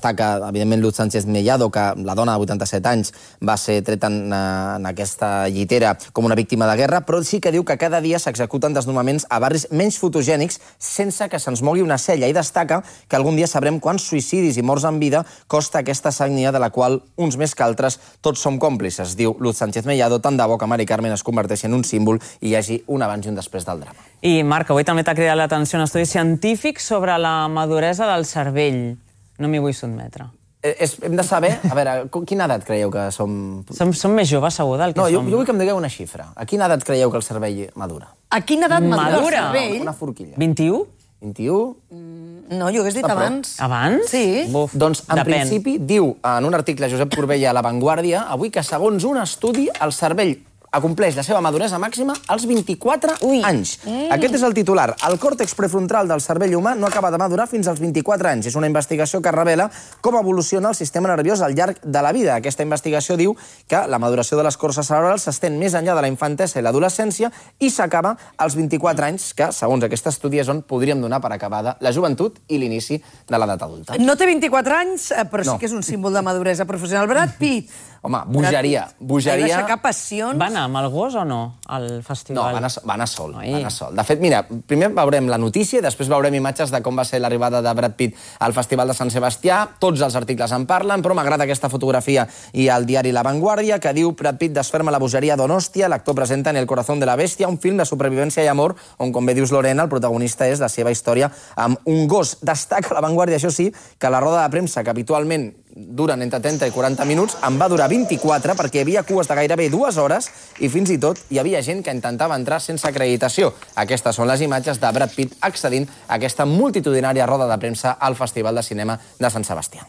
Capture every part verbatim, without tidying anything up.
destaca, evidentment, Luz Sánchez Mellado, que la dona de vuitanta-set anys va ser treta en, en aquesta llitera com una víctima de guerra, però sí que diu que cada dia s'executen desnonaments a barris menys fotogènics sense que se'ns mogui una cella, i destaca que algun dia sabrem quants suïcidis i morts en vida costa aquesta sagnia de la qual uns més que altres tots som còmplices, diu Luz Sánchez Mellado. Tant de bo que Mari Carmen es converteixi en un símbol i hi hagi un abans i un després del drama. I, Marc, avui també t'ha cridat l'atenció un estudi científic sobre la maduresa del cervell. No m'hi vull sotmetre. És, hem de saber, a veure, quina edat creieu que som... Som, som més joves, segur, del que no, som. Jo, jo vull que em digueu una xifra. A quina edat creieu que el cervell madura? A quina edat madura, Madura? el cervell? Una forquilla. vint-i-u? vint-i-u? No, jo hagués dit Està prop. abans. Abans? Sí. Buf, Doncs, en depèn. principi, diu en un article Josep Corbella a La Vanguardia avui que, segons un estudi, el cervell acompleix la seva maduresa màxima als vint-i-quatre anys. Mm. Aquest és el titular. El còrtex prefrontal del cervell humà no acaba de madurar fins als vint-i-quatre anys. És una investigació que revela com evoluciona el sistema nerviós al llarg de la vida. Aquesta investigació diu que la maduració de les corses cerebrals s'estén més enllà de la infantesa i l'adolescència i s'acaba als vint-i-quatre anys, que, segons aquest estudi, és on podríem donar per acabada la joventut i l'inici de l'edat adulta. No té vint-i-quatre anys, però No. sí que és un símbol de maduresa professional. Brad Pitt. Home, bogeria. bogeria... Va aixecar passions. Va anar amb el gos o no, al No, festival? va anar, va anar sol, Ai. va anar sol. De fet, mira, primer veurem la notícia i després veurem imatges de com va ser l'arribada de Brad Pitt al Festival de Sant Sebastià. Tots els articles en parlen, però m'agrada aquesta fotografia i el diari La Vanguardia, que diu Brad Pitt desferma la bogeria d'Onòstia, l'actor presenta en El corazón de la bestia, un film de supervivència i amor, on, com bé dius, Lorena, el protagonista és la seva història amb un gos. Destaca La Vanguardia, això sí, que la roda de premsa, que habitualment duren entre trenta i quaranta minuts, en va durar vint-i-quatre perquè hi havia cues de gairebé dues hores i fins i tot hi havia gent que intentava entrar sense acreditació. Aquestes són les imatges de Brad Pitt accedint a aquesta multitudinària roda de premsa al Festival de Cinema de Sant Sebastià.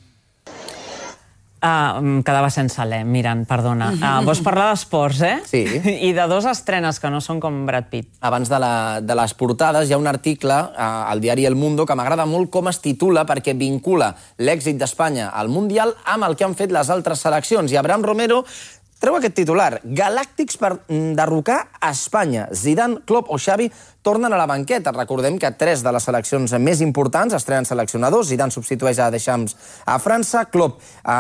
Ah, em quedava sense alè, mirant, perdona. Ah, vols parlar d'esports, eh? Sí. I de dos estrenes que no són com Brad Pitt. Abans de, la, de les portades hi ha un article eh, al diari El Mundo que m'agrada molt com es titula perquè vincula l'èxit d'Espanya al Mundial amb el que han fet les altres seleccions. I Abraham Romero treu aquest titular: Galàctics per derrocar a Espanya. Zidane, Klopp o Xavi tornen a la banqueta. Recordem que tres de les seleccions més importants estrenen seleccionadors. Zidane substitueix a Deschamps a França, Klopp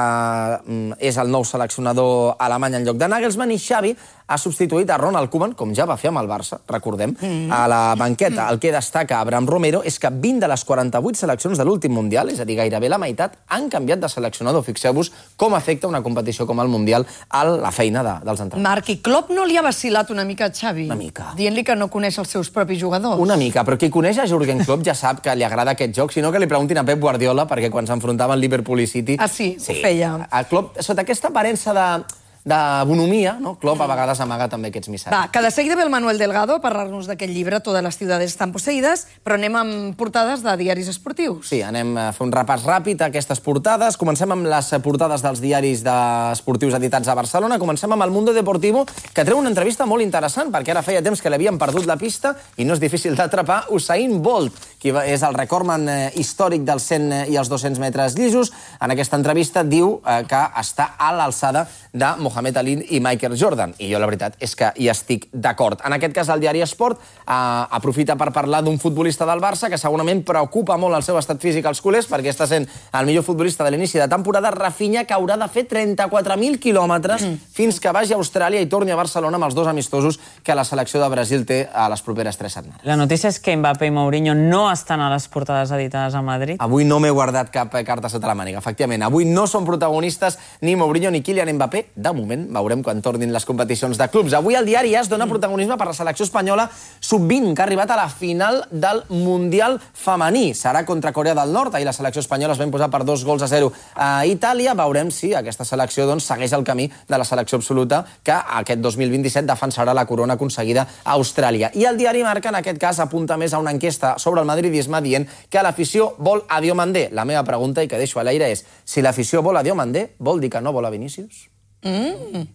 eh, és el nou seleccionador alemany en lloc de Nagelsmann i Xavi ha substituït a Ronald Koeman, com ja va fer amb el Barça, recordem, mm. a la banqueta. El que destaca Abraham Romero és que vint de les quaranta-vuit seleccions de l'últim Mundial, és a dir, gairebé la meitat, han canviat de seleccionador. Fixeu-vos com afecta una competició com el Mundial a la feina de, dels entrenadors. Marc, i Klopp no li ha vacilat una mica a Xavi? Una mica. Dient-li que no coneix els seus propis jugadors? Una mica, però qui coneix a Jürgen Klopp ja sap que li agrada aquest joc, sinó que li preguntin a Pep Guardiola, perquè quan s'enfrontaven Liverpool i City... Ah, sí, ho feia. A Klopp, sota aquesta aparença de... de bonomia, no? Klopp a vegades amaga també aquests missatges. Va, que de seguida ve el Manuel Delgado a parlar-nos d'aquest llibre Todas las ciudades están poseídas, però anem amb portades de diaris esportius. Sí, anem a fer un repàs ràpid a aquestes portades. Comencem amb les portades dels diaris esportius editats a Barcelona. Comencem amb el Mundo Deportivo, que treu una entrevista molt interessant, perquè ara feia temps que l'havien perdut la pista i no és difícil d'atrapar Usain Bolt, qui és el recordman històric dels cent i els dos-cents metres llisos. En aquesta entrevista diu que està a l'alçada de Mohamed Ali i Michael Jordan. I jo la veritat és que hi estic d'acord. En aquest cas el diari Esport eh, aprofita per parlar d'un futbolista del Barça que segurament preocupa molt el seu estat físic als culers perquè està sent el millor futbolista de l'inici de temporada. Rafinha, que haurà de fer trenta-quatre mil quilòmetres mm. fins que vagi a Austràlia i torni a Barcelona amb els dos amistosos que la selecció de Brasil té a les properes tres setmanes. La notícia és que Mbappé i Mourinho no estan a les portades editades a Madrid. Avui no m'he guardat cap carta sota la màniga, efectivament. Avui no són protagonistes ni Mourinho ni Kylian Mbappé. De moment, veurem quan tornin les competicions de clubs. Avui el diari AS dona protagonisme per la selecció espanyola sub vint, que ha arribat a la final del Mundial femení. Serà contra Corea del Nord. Ahir la selecció espanyola es va imposar per dos gols a zero a Itàlia. Veurem si aquesta selecció doncs, segueix el camí de la selecció absoluta que aquest dos mil vint-i-set defensarà la corona aconseguida a Austràlia. I el diari Marca, en aquest cas, apunta més a una enquesta sobre el madridisme dient que l'afició vol a Diomandé. La meva pregunta, i que deixo a l'aire, és si l'afició vol a Diomandé, vol dir que no vol a Vinícius? Mm.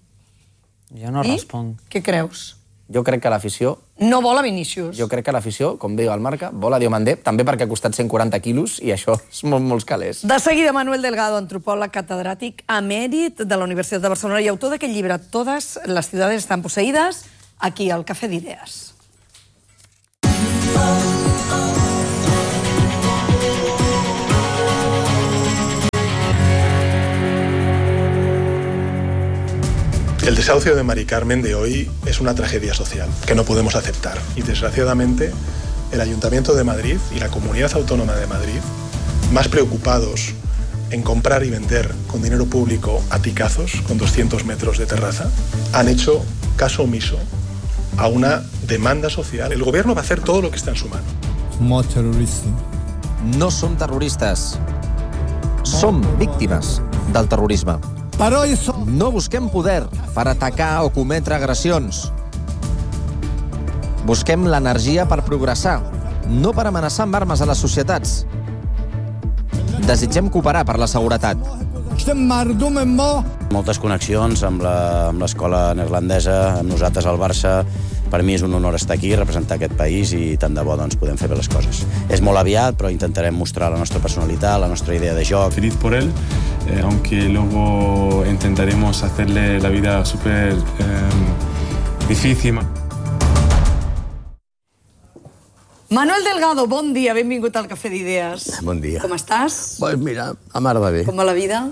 Jo no I? responc. Què creus? Jo crec que l'afició... No vol a Vinícius. Jo crec que l'afició, com diu el Marca, vol a Diomandé, també perquè ha costat cent quaranta quilos i això és molt, molts calés. De seguida, Manuel Delgado, antropòleg catedràtic emèrit de la Universitat de Barcelona i autor d'aquest llibre Todas las ciudades están poseídas, aquí al Cafè d'Idees. El desahucio de Mari Carmen de hoy es una tragedia social que no podemos aceptar. Y desgraciadamente, el Ayuntamiento de Madrid y la Comunidad Autónoma de Madrid, más preocupados en comprar y vender con dinero público aticazos con doscientos metros de terraza, han hecho caso omiso a una demanda social. El gobierno va a hacer todo lo que está en su mano. No som terroristes. Som víctimes del terrorisme. No busquem poder per atacar o cometre agressions. Busquem l'energia per progressar, no per amenaçar amb armes a les societats. Desitgem cooperar per la seguretat. Moltes connexions amb l'escola neerlandesa, amb nosaltres al Barça. Per mi és un honor estar aquí, representar aquest país i tant de bo doncs, podem fer bé les coses. És molt aviat, però intentarem mostrar la nostra personalitat, la nostra idea de joc. Feliz por él, eh, aunque luego intentaremos hacerle la vida súper eh, difícil. Manuel Delgado, bon dia, benvingut al Cafè d'Idees. Bon dia. Com estàs? Pues mira, a mar va bé. Com va la vida?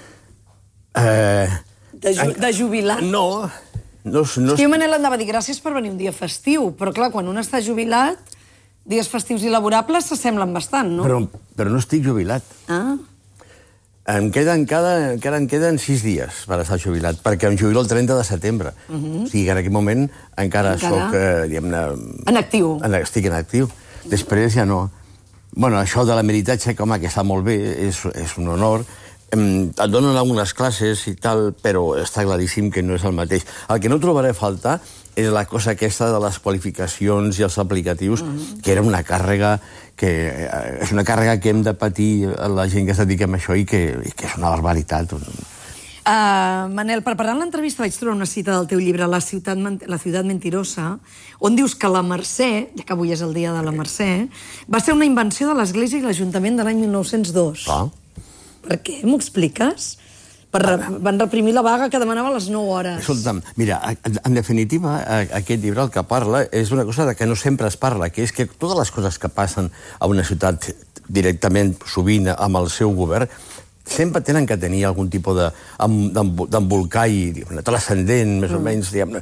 Eh... De, ju de jubilat? No, no... no... Jo, Manel, andava a dir gràcies per venir un dia festiu, però clar, quan un està jubilat, dies festius i laborables s'assemblen bastant, no? Però, però no estic jubilat. Ah. Em queden cada, encara em queden sis dies per estar jubilat, perquè em jubilo el trenta de setembre. Uh -huh. O sigui que en aquest moment encara, encara? soc, eh, diguem-ne... En actiu. En, estic en actiu. Després ja no. Bueno, això de la meritatge, que home, que està molt bé, és, és un honor. Em, et donen algunes classes i tal, però està claríssim que no és el mateix. El que no trobaré a faltar és la cosa aquesta de les qualificacions i els aplicatius, uh-huh. que era una càrrega que eh, és una càrrega que hem de patir la gent que es dedica a això i que, i que és una barbaritat. Uh, Manel, preparant l'entrevista vaig trobar una cita del teu llibre La ciutat, la ciutat mentirosa, on dius que la Mercè, ja que avui és el dia de la Mercè, va ser una invenció de l'Església i l'Ajuntament de l'any mil nou-cents dos. Ah. Per què? M'ho expliques? Per re van reprimir la vaga que demanava les nou hores. Escolta'm, mira, en definitiva, aquest llibre el que parla és una cosa que no sempre es parla, que és que totes les coses que passen a una ciutat directament, sovint, amb el seu govern, sempre tenen que tenir algun tipus d'embolcall transcendent, més o menys, diguem-ne,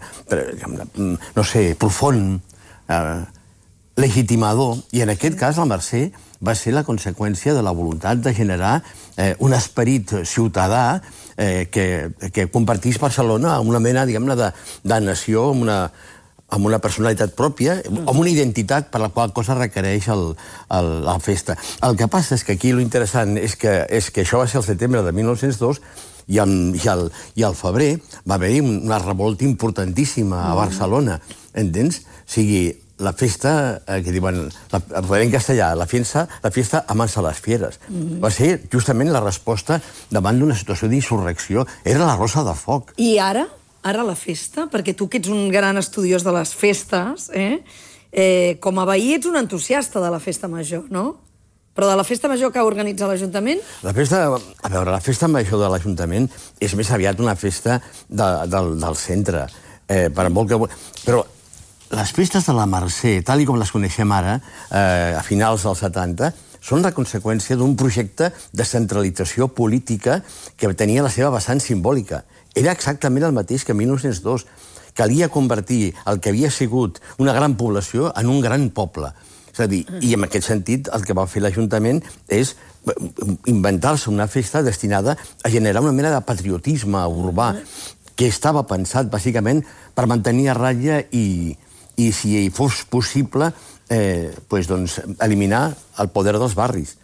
no sé, profund, eh, legitimador, i en aquest cas la Mercè va ser la conseqüència de la voluntat de generar eh, un esperit ciutadà eh, que, que compartís Barcelona amb una mena, diguem-ne, de, de nació, amb una, amb una personalitat pròpia, amb una identitat per la qual cosa requereix el, el, la festa. El que passa és que aquí l'interessant és, que, és que això va ser el setembre de mil nou-cents dos i, en, i, el, i al febrer va haver-hi una revolta importantíssima a Barcelona, entens? O sigui, la festa, eh, que diuen, la, en castellà, la fiesta, la fiesta amansa les fieres. Mm-hmm. Va ser justament la resposta davant d'una situació d'insurrecció. Era la Rosa de Foc. I ara? Ara la festa? Perquè tu que ets un gran estudiós de les festes, eh? Eh, com a veí ets un entusiasta de la festa major, no? Però de la festa major que organitza l'Ajuntament? La festa, a veure, la festa major de l'Ajuntament és més aviat una festa de, del, del centre. Eh, per molt que... Però les festes de la Mercè, tal com les coneixem ara, eh, a finals dels setanta, són la conseqüència d'un projecte de centralització política que tenia la seva vessant simbòlica. Era exactament el mateix que mil nou-cents dos. Calia convertir el que havia sigut una gran població en un gran poble. És a dir, i en aquest sentit el que va fer l'Ajuntament és inventar-se una festa destinada a generar una mena de patriotisme urbà que estava pensat, bàsicament, per mantenir a ratlla i... i si fos possible, eh, pues, doncs, eliminar el poder dels barris.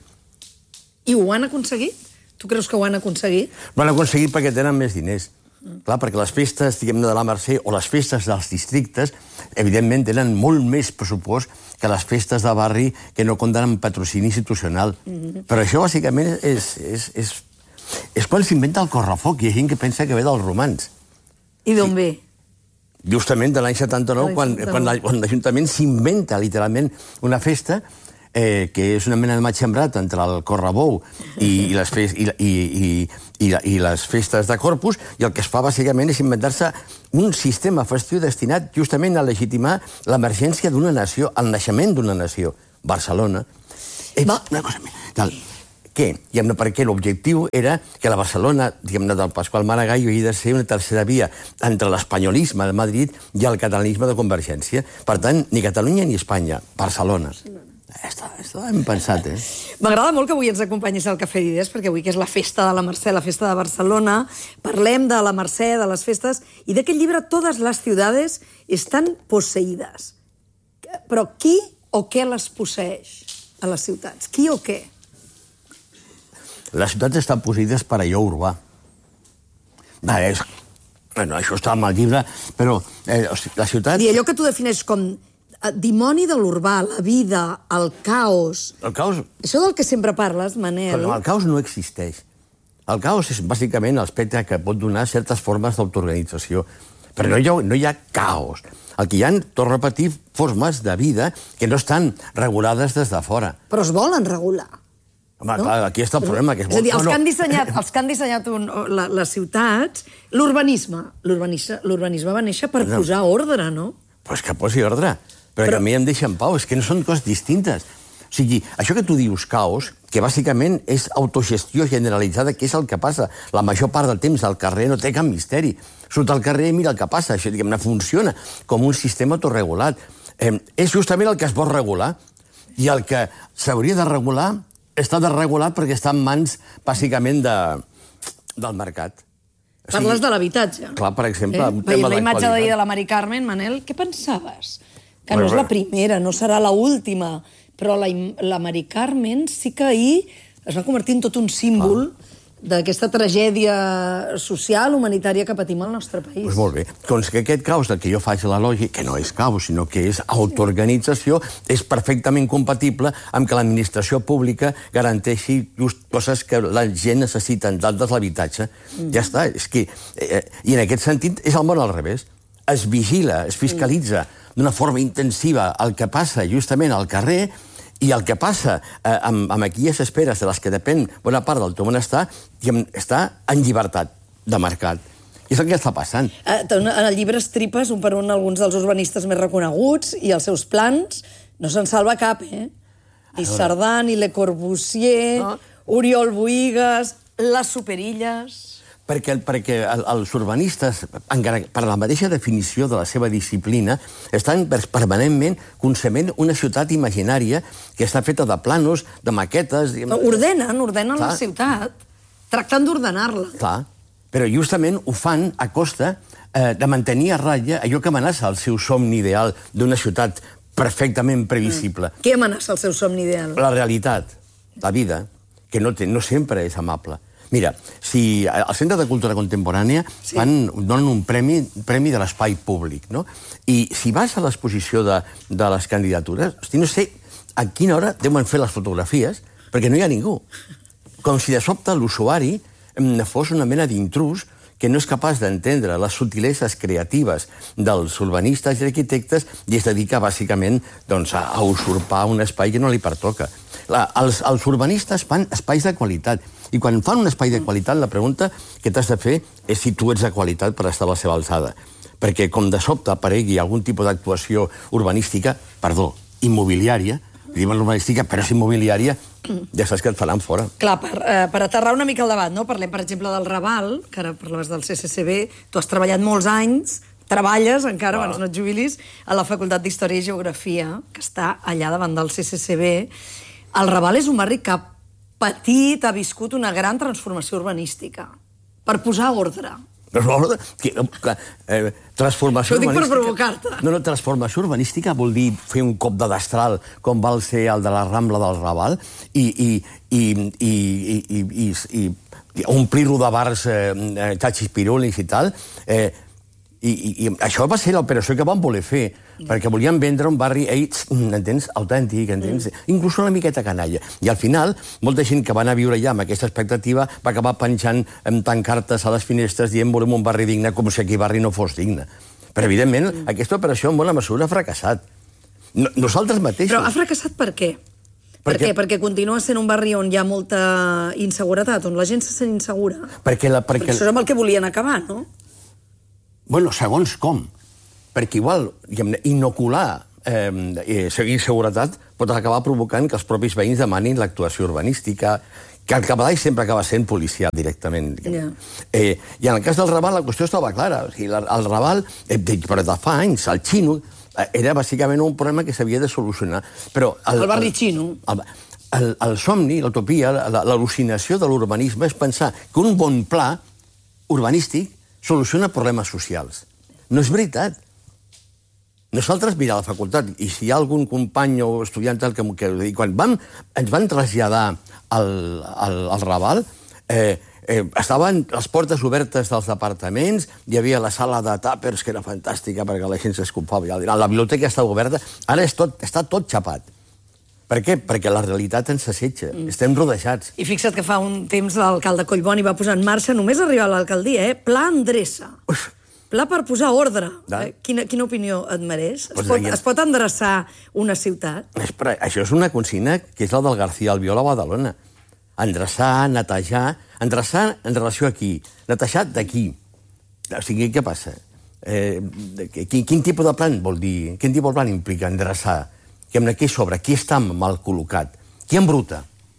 I ho han aconseguit? Tu creus que ho han aconseguit? Ho han aconseguit perquè tenen més diners. Mm. Clar, perquè les festes, diguem-ne, de la Mercè o les festes dels districtes, evidentment, tenen molt més pressupost que les festes de barri que no compten amb patrocini institucional. Mm-hmm. Però això, bàsicament, és, és, és, és quan s'inventa el correfoc. Hi ha gent que pensa que ve dels romans. I d'on ve? Justament de l'any setanta-nou, quan, quan l'Ajuntament s'inventa literalment una festa eh, que és una mena de matxembrat entre el correbou i, i, les fes, i, i, i, i, i les festes de Corpus, i el que es fa bàsicament és inventar-se un sistema festiu destinat justament a legitimar l'emergència d'una nació, el naixement d'una nació, Barcelona. Eh, una cosa, tal, què? Diguem-ne, perquè l'objectiu era que la Barcelona, diguem-ne, del Pasqual Maragall havia de ser una tercera via entre l'espanyolisme de Madrid i el catalanisme de Convergència. Per tant, ni Catalunya ni Espanya, Barcelona. Està, està ben pensat, eh? M'agrada molt que avui ens acompanyis al Cafè d'Idees, perquè avui que és la festa de la Mercè, la festa de Barcelona, parlem de la Mercè, de les festes, i d'aquest llibre Todas las ciudades están poseídas. Però qui o què les posseix a les ciutats? Qui o què? Les ciutats estan posseïdes per allò urbà. Va, és... Bueno, això està en el llibre, però eh, la ciutat... I allò que tu defineix com dimoni de l'urbà, la vida, el caos... El caos... Això del que sempre parles, Manel... Però el caos no existeix. El caos és bàsicament l'aspecte que pot donar certes formes d'autoorganització. Però no hi, ha, no hi ha caos. El que hi ha, torno a repetir, formes de vida que no estan regulades des de fora. Però es volen regular. Home, no? Clar, aquí està el problema. Que es, és a dir, els no, no. que han dissenyat, els que han dissenyat un, la, les ciutats, l'urbanisme, l'urbanisme va néixer per no. posar ordre, no? Pues que posi ordre. Però, Però que a mi em deixa en pau, és que no són coses distintes. O sigui, això que tu dius caos, que bàsicament és autogestió generalitzada, que és el que passa. La major part del temps al carrer no té cap misteri. Surt al carrer i mira el que passa. Això, diguem-ne, funciona com un sistema autorregulat. Eh, és justament el que es vol regular. I el que s'hauria de regular està desregulat perquè està en mans, bàsicament, de, del mercat. O sigui, parles de l'habitatge. Clar, per exemple... Eh? Veient la imatge d'ahir de la Mari Carmen, Manel, què pensaves? Que no és la primera, no serà la última, però la, la Mari Carmen sí que ahir es va convertir en tot un símbol ah. d'aquesta tragèdia social, humanitària que patim al nostre país. Pues molt bé. Doncs que aquest caos del que jo faig la lògica, que no és caos, sinó que és autoorganització, és perfectament compatible amb que l'administració pública garanteixi just coses que la gent necessita, entre altres l'habitatge. Mm. Ja està. És que, eh, I en aquest sentit és el món al revés. Es vigila, es fiscalitza mm. d'una forma intensiva el que passa justament al carrer i el que passa eh, amb, amb aquelles esperes de les que depèn bona part del teu benestar, està en llibertat de mercat. I és el que està passant. Eh, en el llibre estripes un per un alguns dels urbanistes més reconeguts i els seus plans no se'n salva cap, eh? Ni Cerdà, ni Le Corbusier, no. Oriol Bohigas, les Superilles... Perquè, perquè els urbanistes, per la mateixa definició de la seva disciplina, estan permanentment concebent una ciutat imaginària que està feta de planos, de maquetes... Ordenen, ordenen Clar. la ciutat, tractant d'ordenar-la. Clar, però justament ho fan a costa eh, de mantenir a ratlla allò que amenaça el seu somni ideal d'una ciutat perfectament previsible. Mm. Què amenaça el seu somni ideal? La realitat, la vida, que no, té, no sempre és amable. Mira, si al Centre de Cultura Contemporània sí. fan, donen un premi, premi de l'espai públic, no? I si vas a l'exposició de, de les candidatures, hosti, no sé a quina hora deuen fer les fotografies, perquè no hi ha ningú. Com si de sobte l'usuari fos una mena d'intrus que no és capaç d'entendre les subtileses creatives dels urbanistes i arquitectes i es dedica, bàsicament, doncs, a, a usurpar un espai que no li pertoca. La, els, els urbanistes fan espais de qualitat. I quan fan un espai de qualitat, la pregunta que t'has de fer és si tu ets de qualitat per estar a la seva alçada. Perquè com de sobte aparegui algun tipus d'actuació urbanística, perdó, immobiliària, diuen urbanística, però és immobiliària, ja saps que et faran fora. Clar, per, eh, per aterrar una mica el debat, no? Parlem, per exemple, del Raval, que ara parlaves del C C C B, tu has treballat molts anys, treballes encara, abans no et jubilis, a la Facultat d'Història i Geografia, que està allà davant del C C C B. El Raval és un barri que petit, ha viscut una gran transformació urbanística per posar ordre. Però, que, eh, transformació urbanística... Ho dic per provocar-te. No, no, transformació urbanística vol dir fer un cop de destral com va ser el de la Rambla del Raval i, i, i, i, i, i, i, i omplir-lo de bars eh, xatxis pirulis i tal. Eh, i, i, I això va ser l'operació que van voler fer, perquè volien vendre un barri, ells, entens, autèntic, entens, mm. inclús una miqueta canalla. I al final, molta gent que va anar a viure allà amb aquesta expectativa va acabar penjant amb tancartes a les finestres dient volem un barri digne, com si aquell barri no fos digne. Però, evidentment, mm. aquesta operació en bona mesura ha fracassat. No, nosaltres mateixos... Però ha fracassat per què? Per què? Perquè continua sent un barri on hi ha molta inseguretat, on la gent se sent insegura. Perquè, la, perquè... perquè això és amb el que volien acabar, no? Bueno, segons com. Perquè igual, inocular eh, seguir seguretat pot acabar provocant que els propis veïns demanin l'actuació urbanística que el capellà sempre acaba sent policial directament. Ja. Eh, I en el cas del Raval la qüestió estava clara. O sigui, el, el Raval, eh, de, però de fa anys, el xino, eh, era bàsicament un problema que s'havia de solucionar. Però el, El barri xino. El, el, el somni, l'utopia, l'al·lucinació de l'urbanisme és pensar que un bon pla urbanístic soluciona problemes socials. No és veritat. Nosaltres, mira, a la facultat, i si hi ha algun company o estudiant que, que quan vam, ens van traslladar al, al, al Raval, eh, eh, estaven les portes obertes dels departaments, hi havia la sala de tàpers, que era fantàstica perquè la gent s'escopava, la biblioteca estava oberta, ara és tot, està tot xapat. Per què? Perquè la realitat ens assetja, mm. estem rodejats. I fixa't que fa un temps l'alcalde Collboni va posar en marxa, només arribar a l'alcaldia, eh? Pla Endreça. Uf. Pla per posar ordre. Eh? Quina, quina opinió et mereix? Es, pues pot, es pot endreçar una ciutat? Però això és una consigna que és la del García Albiol a Badalona. Endreçar, netejar... Endreçar en relació a qui? Netejar d'aquí. O sigui, què passa? Eh, quin, quin tipus de plan vol dir? Quin tipus de plan implica endreçar? Que amb què sobre? Qui està mal col·locat? Qui embruta?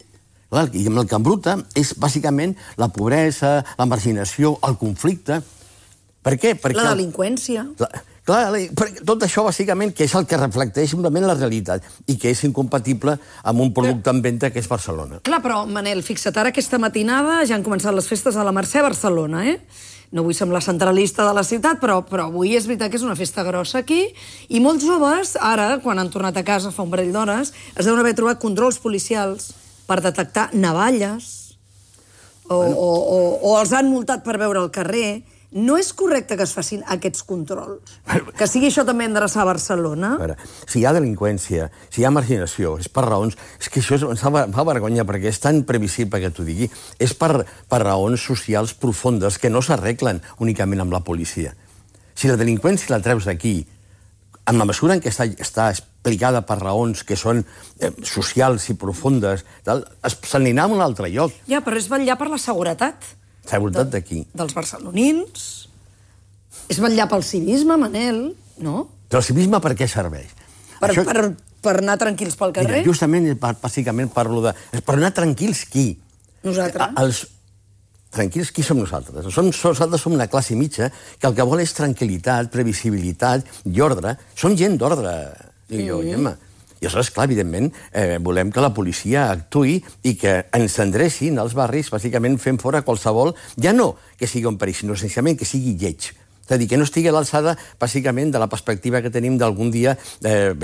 I amb el que embruta és, bàsicament, la pobresa, la marginació, el conflicte... Per què? Perquè la delinqüència. La, clar, tot això, bàsicament, que és el que reflecteix simplement la realitat i que és incompatible amb un producte en venda que és Barcelona. Clar, però, Manel, fixa't, ara aquesta matinada ja han començat les festes a la Mercè a Barcelona, eh? No vull semblar centralista de la ciutat, però, però avui és veritat que és una festa grossa aquí, i molts joves, ara, quan han tornat a casa fa un parell d'hores, es deuen haver trobat controls policials per detectar navalles, o, bueno. o, o, o els han multat per veure al carrer. No és correcte que es facin aquests controls? Que sigui això també endreçar a Barcelona? A veure, si hi ha delinqüència, si hi ha marginació, és per raons... És que això em fa, fa vergonya, perquè és tan previsible que t'ho digui. És per, per raons socials profundes que no s'arreglen únicament amb la policia. Si la delinqüència la treus d'aquí, en la mesura en què està, està explicada per raons que són eh, socials i profundes, tal, se n'anirà a un altre lloc. Ja, però és vetllar per la seguretat. Seguretat d'aquí. Dels barcelonins. És vetllar pel civisme, Manel, no? Però el civisme per què serveix? Per, Això... per, per anar tranquils pel carrer? Mira, justament, bàsicament, parlo de... Per anar tranquils, qui? Nosaltres. Els... Tranquils, qui som nosaltres? Som, nosaltres som una classe mitja que el que vol és tranquil·litat, previsibilitat i ordre. Som gent d'ordre, dic jo, mm-hmm. Gemma. I aleshores, clar, evidentment, eh, volem que la policia actuï i que ens endrecin als barris, bàsicament fent fora qualsevol, ja no que sigui un perill, sinó essencialment que sigui lleig. És a dir, que no estigui a l'alçada, bàsicament, de la perspectiva que tenim d'algun dia eh,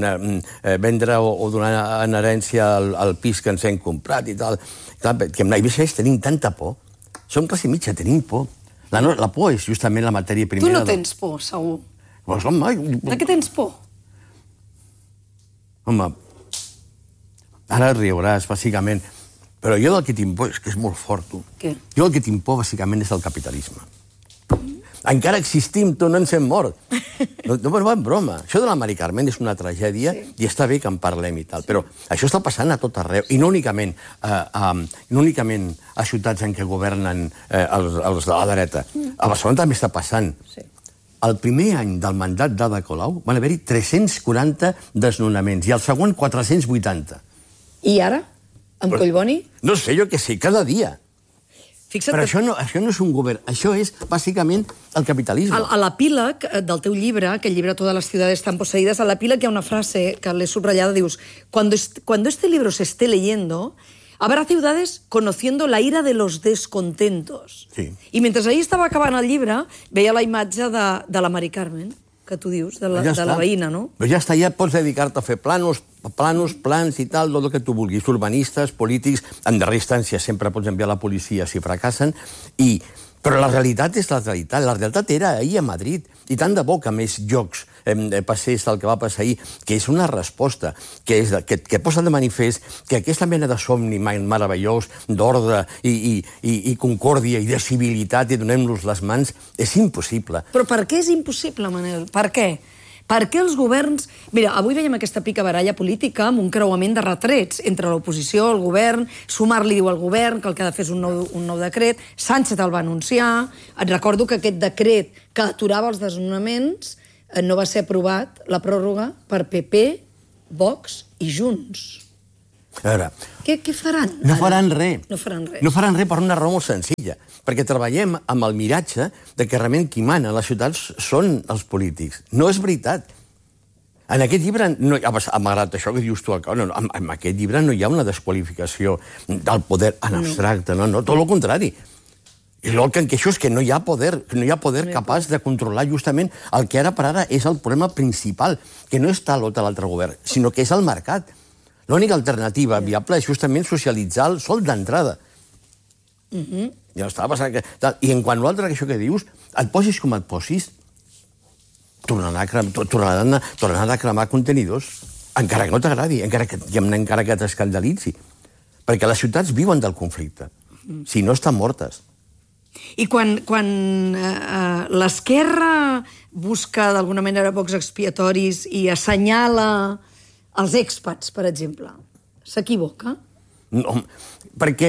vendre o, o donar en herència el, el pis que ens hem comprat i tal. Clar, que a més tenim tanta por. Som classe mitja, tenim por. La, no, la por és justament la matèria primera. Tu no tens por, segur. Pues, home, de què tens por? Home, ara riuràs, bàsicament, però jo del que tinc por és que és molt fort, tu. Què? Jo el que tinc por, bàsicament, és el capitalisme. Encara existim, tu no ens hem mort. No, no, no, en broma. Això de la Mari Carmen és una tragèdia, sí. I està bé que en parlem i tal, sí. Però això està passant a tot arreu, i no únicament, eh, um, no únicament a ciutats en què governen eh, els, els de la dreta. A Barcelona també està passant. Sí. El primer any del mandat d'Ada Colau van haver-hi tres-cents quaranta desnonaments i el segon quatre-cents vuitanta. I ara? Amb Però, Collboni? No sé, jo què sé, cada dia. Fixa't Però que... això, no, això no és un govern, això és bàsicament el capitalisme. A, a l'epíleg del teu llibre, aquell llibre Todas las ciudades están poseídas, a l'epíleg hi ha una frase que l'he subratllada, dius, cuando, est cuando este libro se esté leyendo, habrá ciudades conociendo la ira de los descontentos. Sí. I mentre ahir estava acabant el llibre, veia la imatge de, de la Mari Carmen, que tu dius, de la, ja de la veïna, no? Però ja està, ja pots dedicar-te a fer planos, planos, plans i tal, tot el que tu vulguis. Urbanistes, polítics, en darrera instància sempre pots enviar a la policia si fracassen, i... Però la realitat és la realitat. La realitat era ahir a Madrid. I tant de bo que més llocs eh, passés el que va passar ahir, que és una resposta, que, és, que, que posa de manifest que aquesta mena de somni meravellós, d'ordre i, i, i, i concòrdia i de civilitat i donem-los les mans, és impossible. Però per què és impossible, Manel? Per què? Per què els governs... Mira, avui veiem aquesta picabaralla política amb un creuament de retrets entre l'oposició, el govern, Sumar li diu al govern que el que ha de fer és un nou, un nou decret, Sánchez el va anunciar, et recordo que aquest decret que aturava els desnonaments no va ser aprovat, la pròrroga, per P P, Vox i Junts. A veure... Què, què faran? No faran res. No faran res. No faran res per una raó molt senzilla. Perquè treballem amb el miratge de que realment qui mana a les ciutats són els polítics. No és veritat. En aquest llibre, no, m'ha agradat això que dius tu, no, en, en aquest llibre no hi ha una desqualificació del poder en abstracte, no, no, tot el contrari. I el que em queixo és que no hi ha poder, no hi ha poder capaç de controlar justament el que ara per ara és el problema principal, que no està a l'altre govern, sinó que és el mercat. L'única alternativa viable és justament socialitzar el sol d'entrada. Uh-huh. Ja estava passant que... I en quant a l'altre, això que dius, et posis com et posis, tornaran a, crem... tornaran a... tornaran a cremar contenidors, encara que no t'agradi, encara que, encara que t'escandalitzi. Perquè les ciutats viuen del conflicte. Si no, estan mortes. I quan, quan eh, l'esquerra busca d'alguna manera bocs expiatoris i assenyala els expats, per exemple, s'equivoca? No, perquè...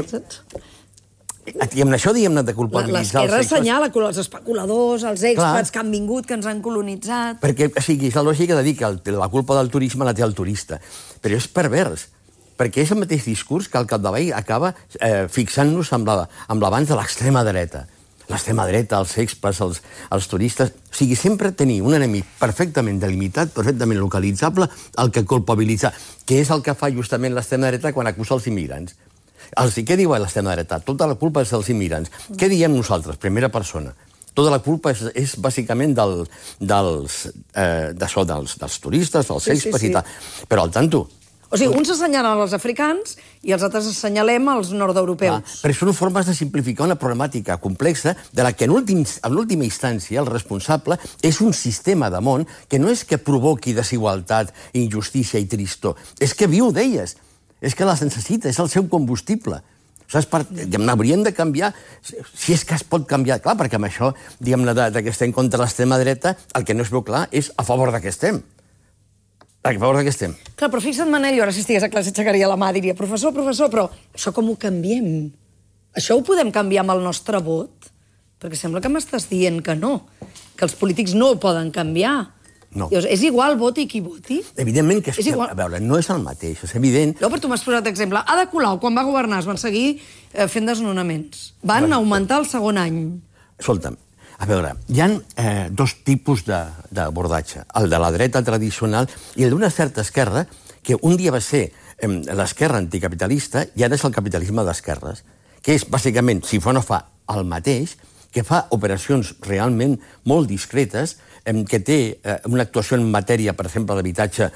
I amb això, diguem-ne, de culpabilitzar els L'esquerra expats... assenyala els especuladors, els expats Clar. que han vingut, que ens han colonitzat... Perquè, o sigui, és la lògica de dir que el, la culpa del turisme la té el turista. Però és pervers, perquè és el mateix discurs que al capdavall acaba eh, fixant-nos amb l'abans de l'extrema dreta. L'extrema dreta, els expats, els, els turistes... O sigui, sempre tenir un enemic perfectament delimitat, perfectament localitzable, el que culpabilitza, que és el que fa justament l'extrema dreta quan acusa els immigrants. Els, què diu l'extrema dreta? Tota la culpa és dels immigrants. Què diem nosaltres? Primera persona. Tota la culpa és, és bàsicament del, dels, eh, d'això, dels, dels turistes, dels expats sí, sí, sí. i tal. Però al tanto... O sigui, uns assenyalen els africans i els altres assenyalem els nord-europeus. Ah, però són formes de simplificar una problemàtica complexa de la que en, últim, en última instància el responsable és un sistema de món que no és que provoqui desigualtat, injustícia i tristor, és que viu d'elles, és que les necessita, és el seu combustible. Saps? Per... Hauríem de canviar, si és que es pot canviar, clar, perquè amb això, diguem-ne, que estem contra l'extrema dreta, el que no es veu clar és a favor de què estem. A favor de què estem? Clar, però fixa't, Manel, jo ara si estigués a classe aixecaria la mà, diria, professor, professor, però això com ho canviem? Això ho podem canviar amb el nostre vot? Perquè sembla que m'estàs dient que no, que els polítics no ho poden canviar. No. Dius, és igual voti qui voti? Evidentment que és, és igual. A veure, no és el mateix, és evident... No, però tu m'has posat d'exemple. Ada Colau, quan va governar, es van seguir eh, fent desnonaments. Van bueno, augmentar el segon any. Escolta'm, a veure, hi ha eh, dos tipus d'abordatge. El de la dreta tradicional i el d'una certa esquerra, que un dia va ser eh, l'esquerra anticapitalista i ara és el capitalisme d'esquerres, que és, bàsicament, si fa o no fa el mateix, que fa operacions realment molt discretes, eh, que té eh, una actuació en matèria, per exemple, d'habitatge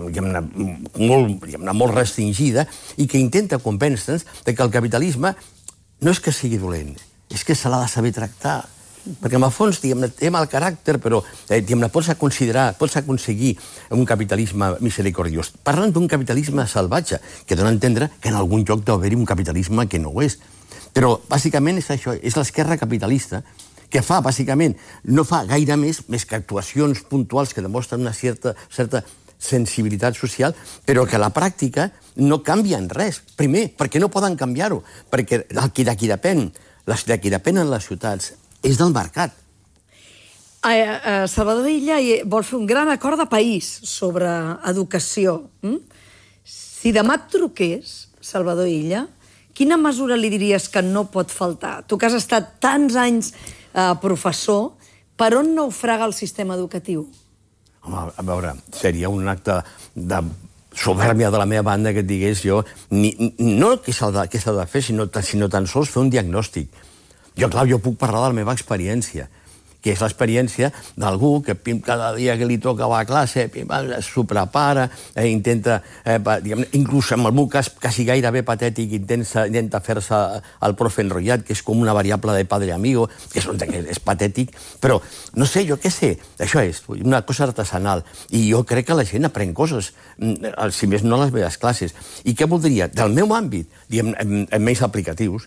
molt, molt restringida i que intenta convèncer-nos que el capitalisme no és que sigui dolent, és que se l'ha de saber tractar. Perquè, en el fons, diguem-ne, té mal caràcter, però eh, diguem-ne, pots considerar, pots aconseguir un capitalisme misericordiós. Parlen d'un capitalisme salvatge, que dona a entendre que en algun lloc deu haver-hi un capitalisme que no ho és. Però, bàsicament, és això, és l'esquerra capitalista que fa, bàsicament, no fa gaire més, més que actuacions puntuals que demostren una certa, certa sensibilitat social, però que a la pràctica no canvien res. Primer, perquè no poden canviar-ho, perquè el que de qui depèn, les de qui depenen les ciutats, és del mercat. Eh, eh, Salvador Illa vol fer un gran acord de país sobre educació. Mm? Si demà et truqués, Salvador Illa, quina mesura li diries que no pot faltar? Tu que has estat tants anys eh, professor, per on naufraga el sistema educatiu? Home, a veure, seria un acte de soberbia de la meva banda que et digués jo, ni, no què s'ha de, de fer, sinó, sinó tan sols fer un diagnòstic. Jo, clar, jo puc parlar de la meva experiència, que és l'experiència d'algú que pim, cada dia que li toca a la classe pim, s'ho prepara, eh, intenta, eh, diguem, inclús en el meu cas quasi gairebé patètic, intenta, intenta fer-se el profe enrotllat, que és com una variable de padre amigo, que és, que és patètic, però, no sé, jo què sé, això és una cosa artesanal, i jo crec que la gent aprèn coses, si més no a les meves classes. I què voldria? Del meu àmbit, diguem, menys aplicatius,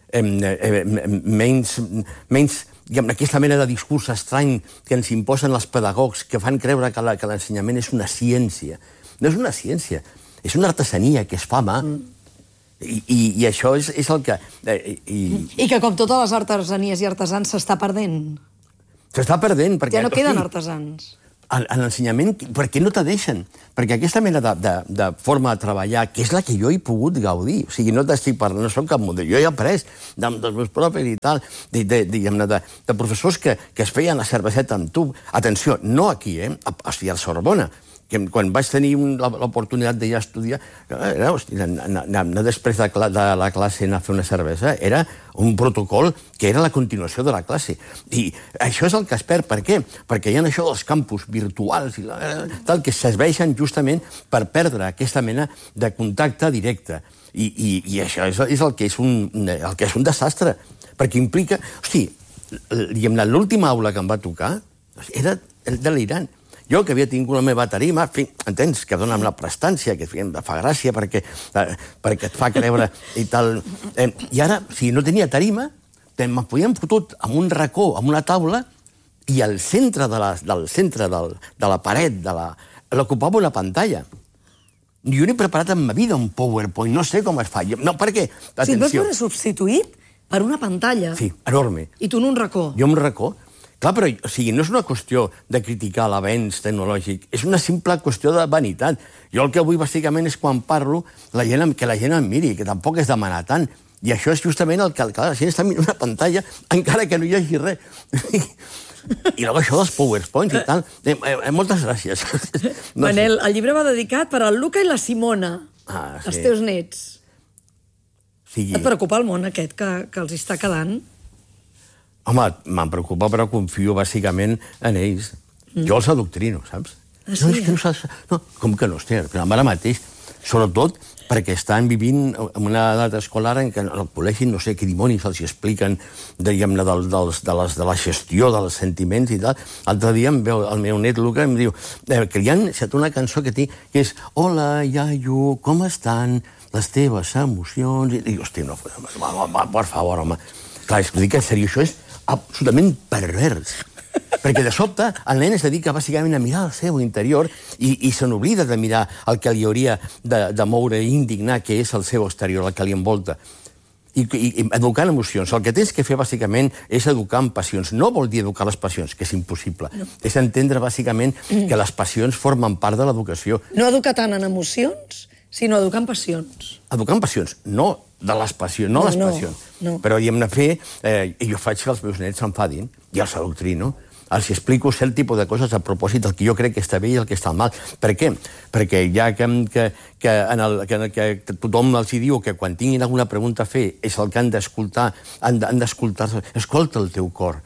menys, menys diguem, aquesta mena de discurs estrany que ens imposen els pedagogs, que fan creure que l'ensenyament és una ciència. No és una ciència, és una artesania que es fa a mà. I, i, i això és, és el que... Eh, i... I que com totes les artesanies i artesans s'està perdent. S'està perdent perquè... Ja no queden artesans. en, en l'ensenyament, perquè no te deixen. Perquè aquesta mena de, de, de forma de treballar, que és la que jo he pogut gaudir, o sigui, no t'estic parlant, no soc cap model, jo he après de, dels meus propis i tal, de, de, de, de, de professors que, que es feien la cerveseta amb tu. Atenció, no aquí, eh? A, a, a Sorbona, que quan vaig tenir l'oportunitat d'allà estudiar, era, hosti, anar, anar després de, de la classe a fer una cervesa era un protocol que era la continuació de la classe. I això és el que es perd. Per què? Perquè hi ha això dels campus virtuals i la, tal, que serveixen justament per perdre aquesta mena de contacte directe. I, i, i això és, és, el que és, un, el que és un desastre. Perquè implica... Hosti, l'última aula que em va tocar era delirant. Jo, que havia tingut la meva tarima, en fi, entens, que dona una prestància, que em fa gràcia perquè, perquè et fa creure i tal. Eh, I ara, si no tenia tarima, me'n podien fotut amb un racó, amb una taula, i al centre de la, del centre del, de la paret de la, l'ocupava una pantalla. Jo n'he preparat en ma vida un PowerPoint, no sé com es fa. No, per què? Atenció. Si et vas veure substituït per una pantalla. Sí, enorme. I tu en un racó. Jo en un racó. Clar, però o sigui, no és una qüestió de criticar l'avenç tecnològic, és una simple qüestió de vanitat. Jo el que vull, bàsicament, és quan parlo, la gent, que la gent em miri, que tampoc és demanar tant. I això és justament el que la gent està mirant una pantalla, encara que no hi hagi res. I llavors això dels PowerPoints i tal. Eh, eh, moltes gràcies. No Manel, sé. El llibre va dedicat per al Luca i la Simona, ah, sí. Els teus nets. Sí. Et preocupa el món aquest que, que els està quedant? Home, me'n preocupa, però confio bàsicament en ells. Mm. Jo els adoctrino, saps? Ah, sí? No, és que no saps... No, com que no, hòstia, però ara mateix, sobretot perquè estan vivint en una edat escolar en què al col·legi no sé què dimonis els expliquen, diguem-ne, de, de, de, de la gestió dels sentiments i tal. L'altre dia em veu el meu net Luca i em diu eh, que hi ha una cançó que tinc que és Hola, iaio, com estan les teves emocions? I dic, hòstia, no, per favor, home. Clar, és que dic en sèrio, això és absolutament pervers. Perquè de sobte el nen es dedica bàsicament a mirar el seu interior i, i se n'oblida de mirar el que li hauria de, de moure i indignar, que és el seu exterior, el que li envolta. I, i, i educant emocions. El que tens que fer, bàsicament, és educar en passions. No vol dir educar les passions, que és impossible. No. És entendre, bàsicament, que les passions formen part de l'educació. No educar tant en emocions, sinó educar en passions. Educar en passions, no de les passions, no, no les no, passions. No. Però hi hem de fer, eh, i jo faig que els meus nets s'enfadin, i els adoctrino, els explico cert tipus de coses a propòsit del que jo crec que està bé i el que està mal. Per què? Perquè ja que, que, que, en el, que, que tothom els hi diu que quan tinguin alguna pregunta a fer és el que han d'escoltar, han d'escoltar, escolta el teu cor.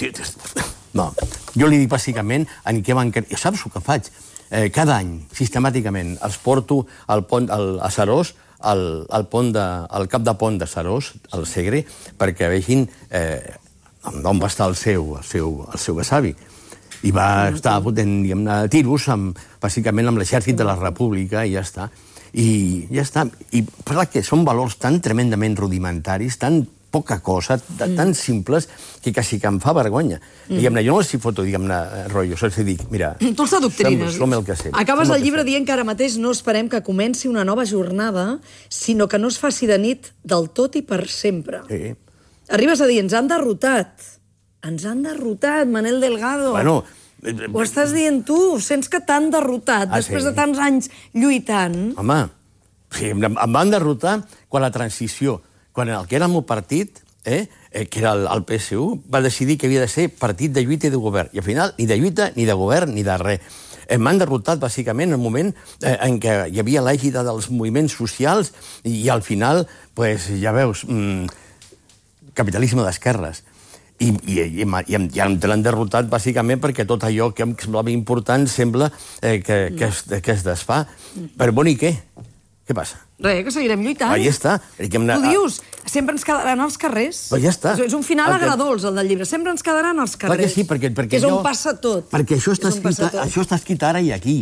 No, jo li dic bàsicament en què van... Saps el que faig? Eh, cada any, sistemàticament, els porto al pont, al, a Serós, al, al, pont de, al cap de pont de Serós, al Segre, perquè vegin eh, on va estar el seu, el seu, el seu besavi. I va estar potent, diguem-ne, a tiros, amb, bàsicament amb l'exèrcit de la República, i ja està. I ja està. I clar que són valors tan tremendament rudimentaris, tan poca cosa, tan simples, que quasi que em fa vergonya. Diguem-ne, jo no els hi foto, diguem-ne, rotllo, saps? I dic, mira... Tu els adoctrines. Som el que sé. Acabes el llibre dient que ara mateix no esperem que comenci una nova jornada, sinó que no es faci de nit del tot i per sempre. Sí. Arribes a dir, ens han derrotat. Ens han derrotat, Manel Delgado. Bueno... Ho estàs dient tu, sents que t'han derrotat, ah, després sí? de tants anys lluitant. Home, sí, em van derrotar quan la transició, quan el que era el meu partit, eh, que era el, el P S U, va decidir que havia de ser partit de lluita i de govern. I al final, ni de lluita, ni de govern, ni de res. Em van derrotat, bàsicament, en el moment eh, en què hi havia l'ègida dels moviments socials i, i al final, pues, ja veus, mmm, capitalisme d'esquerres. I, i, i, i, i em l'han derrotat bàsicament perquè tot allò que em semblava important sembla eh, que, que, es, que es desfà. Però bon, i què? Què passa? Res, que seguirem lluitant. Ah, ja està. Tu dius, sempre ens quedaran als carrers. Però ja està. És un final el que... agradolç, el del llibre. Sempre ens quedaran als carrers. Perquè sí, perquè... perquè que és on jo... passa tot. Perquè això està, escrit, això està escrit ara i aquí.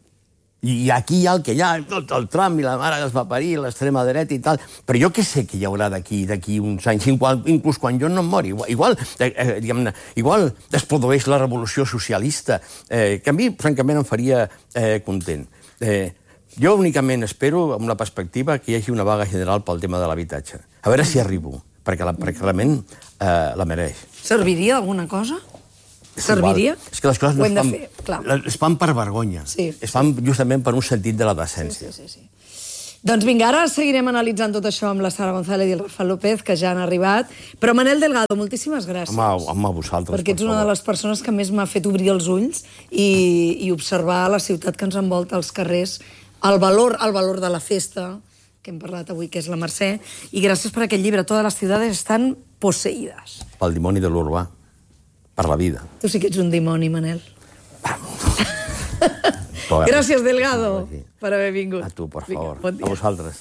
I aquí hi ha el que hi ha, tot el Trump i la mare que es va parir, l'extrema dreta i tal. Però jo què sé que hi haurà d'aquí d'aquí uns anys, inclús quan jo no em mori. Igual, eh, diguem-ne, igual es produeix la revolució socialista, eh, que a mi, francament, em faria eh, content. Eh, jo únicament espero, amb una perspectiva, que hi hagi una vaga general pel tema de l'habitatge. A veure si arribo, perquè, la, perquè realment eh, la mereix. Serviria alguna cosa? Serviria? És que les coses no Ho hem es de fan, fer, clar. es fan per vergonya. Sí. Es fan justament per un sentit de la decència. Sí, sí, sí. Doncs vinga, ara seguirem analitzant tot això amb la Sara González i el Rafael López, que ja han arribat. Però Manel Delgado, moltíssimes gràcies. Home, home, a vosaltres, perquè ets una de les persones que més m'ha fet obrir els ulls i, i observar la ciutat que ens envolta, els carrers, el valor, el valor de la festa, que hem parlat avui, que és la Mercè, i gràcies per aquest llibre. Totes les ciutats estan posseïdes. Pel dimoni de l'urbà. Per la vida. Tu sí que ets un dimoni, Manel. Gràcies, Delgado, per haver vingut. A tu, per favor. Vinga, bon dia. A vosaltres.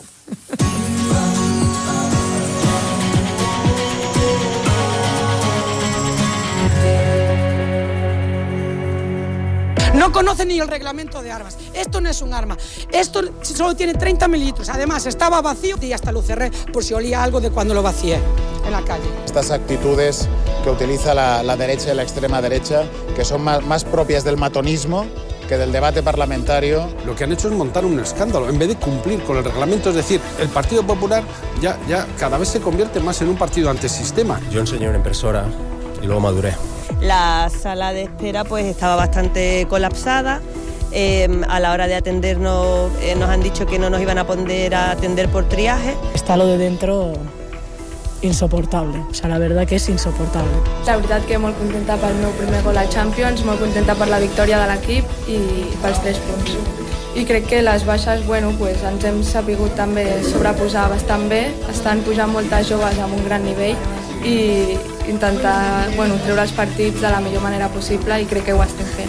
No conoce ni el reglamento de armas. Esto no es un arma. Esto solo tiene treinta mililitros. Además, estaba vacío y hasta lo cerré por si olía algo de cuando lo vacié en la calle. Estas actitudes que utiliza la, la derecha y la extrema derecha, que son más, más propias del matonismo que del debate parlamentario. Lo que han hecho es montar un escándalo, en vez de cumplir con el reglamento. Es decir, el Partido Popular ya, ya cada vez se convierte más en un partido antisistema. Yo enseñé una impresora y luego maduré. La sala de espera pues estaba bastante colapsada. Eh, a la hora de atendernos eh, nos han dicho que no nos iban a poder atender por triaje. Está lo de dentro insoportable, o sea, la verdad que és insoportable. La veritat que molt contenta pel meu primer gol a Champions, molt contenta per la victòria de l'equip i pels tres punts. I crec que les baixes, bueno, pues, ens hem sapigut també sobreposar bastant bé, estan pujant moltes joves amb un gran nivell i intentar, bueno, treure els partits de la millor manera possible i crec que ho estem fent.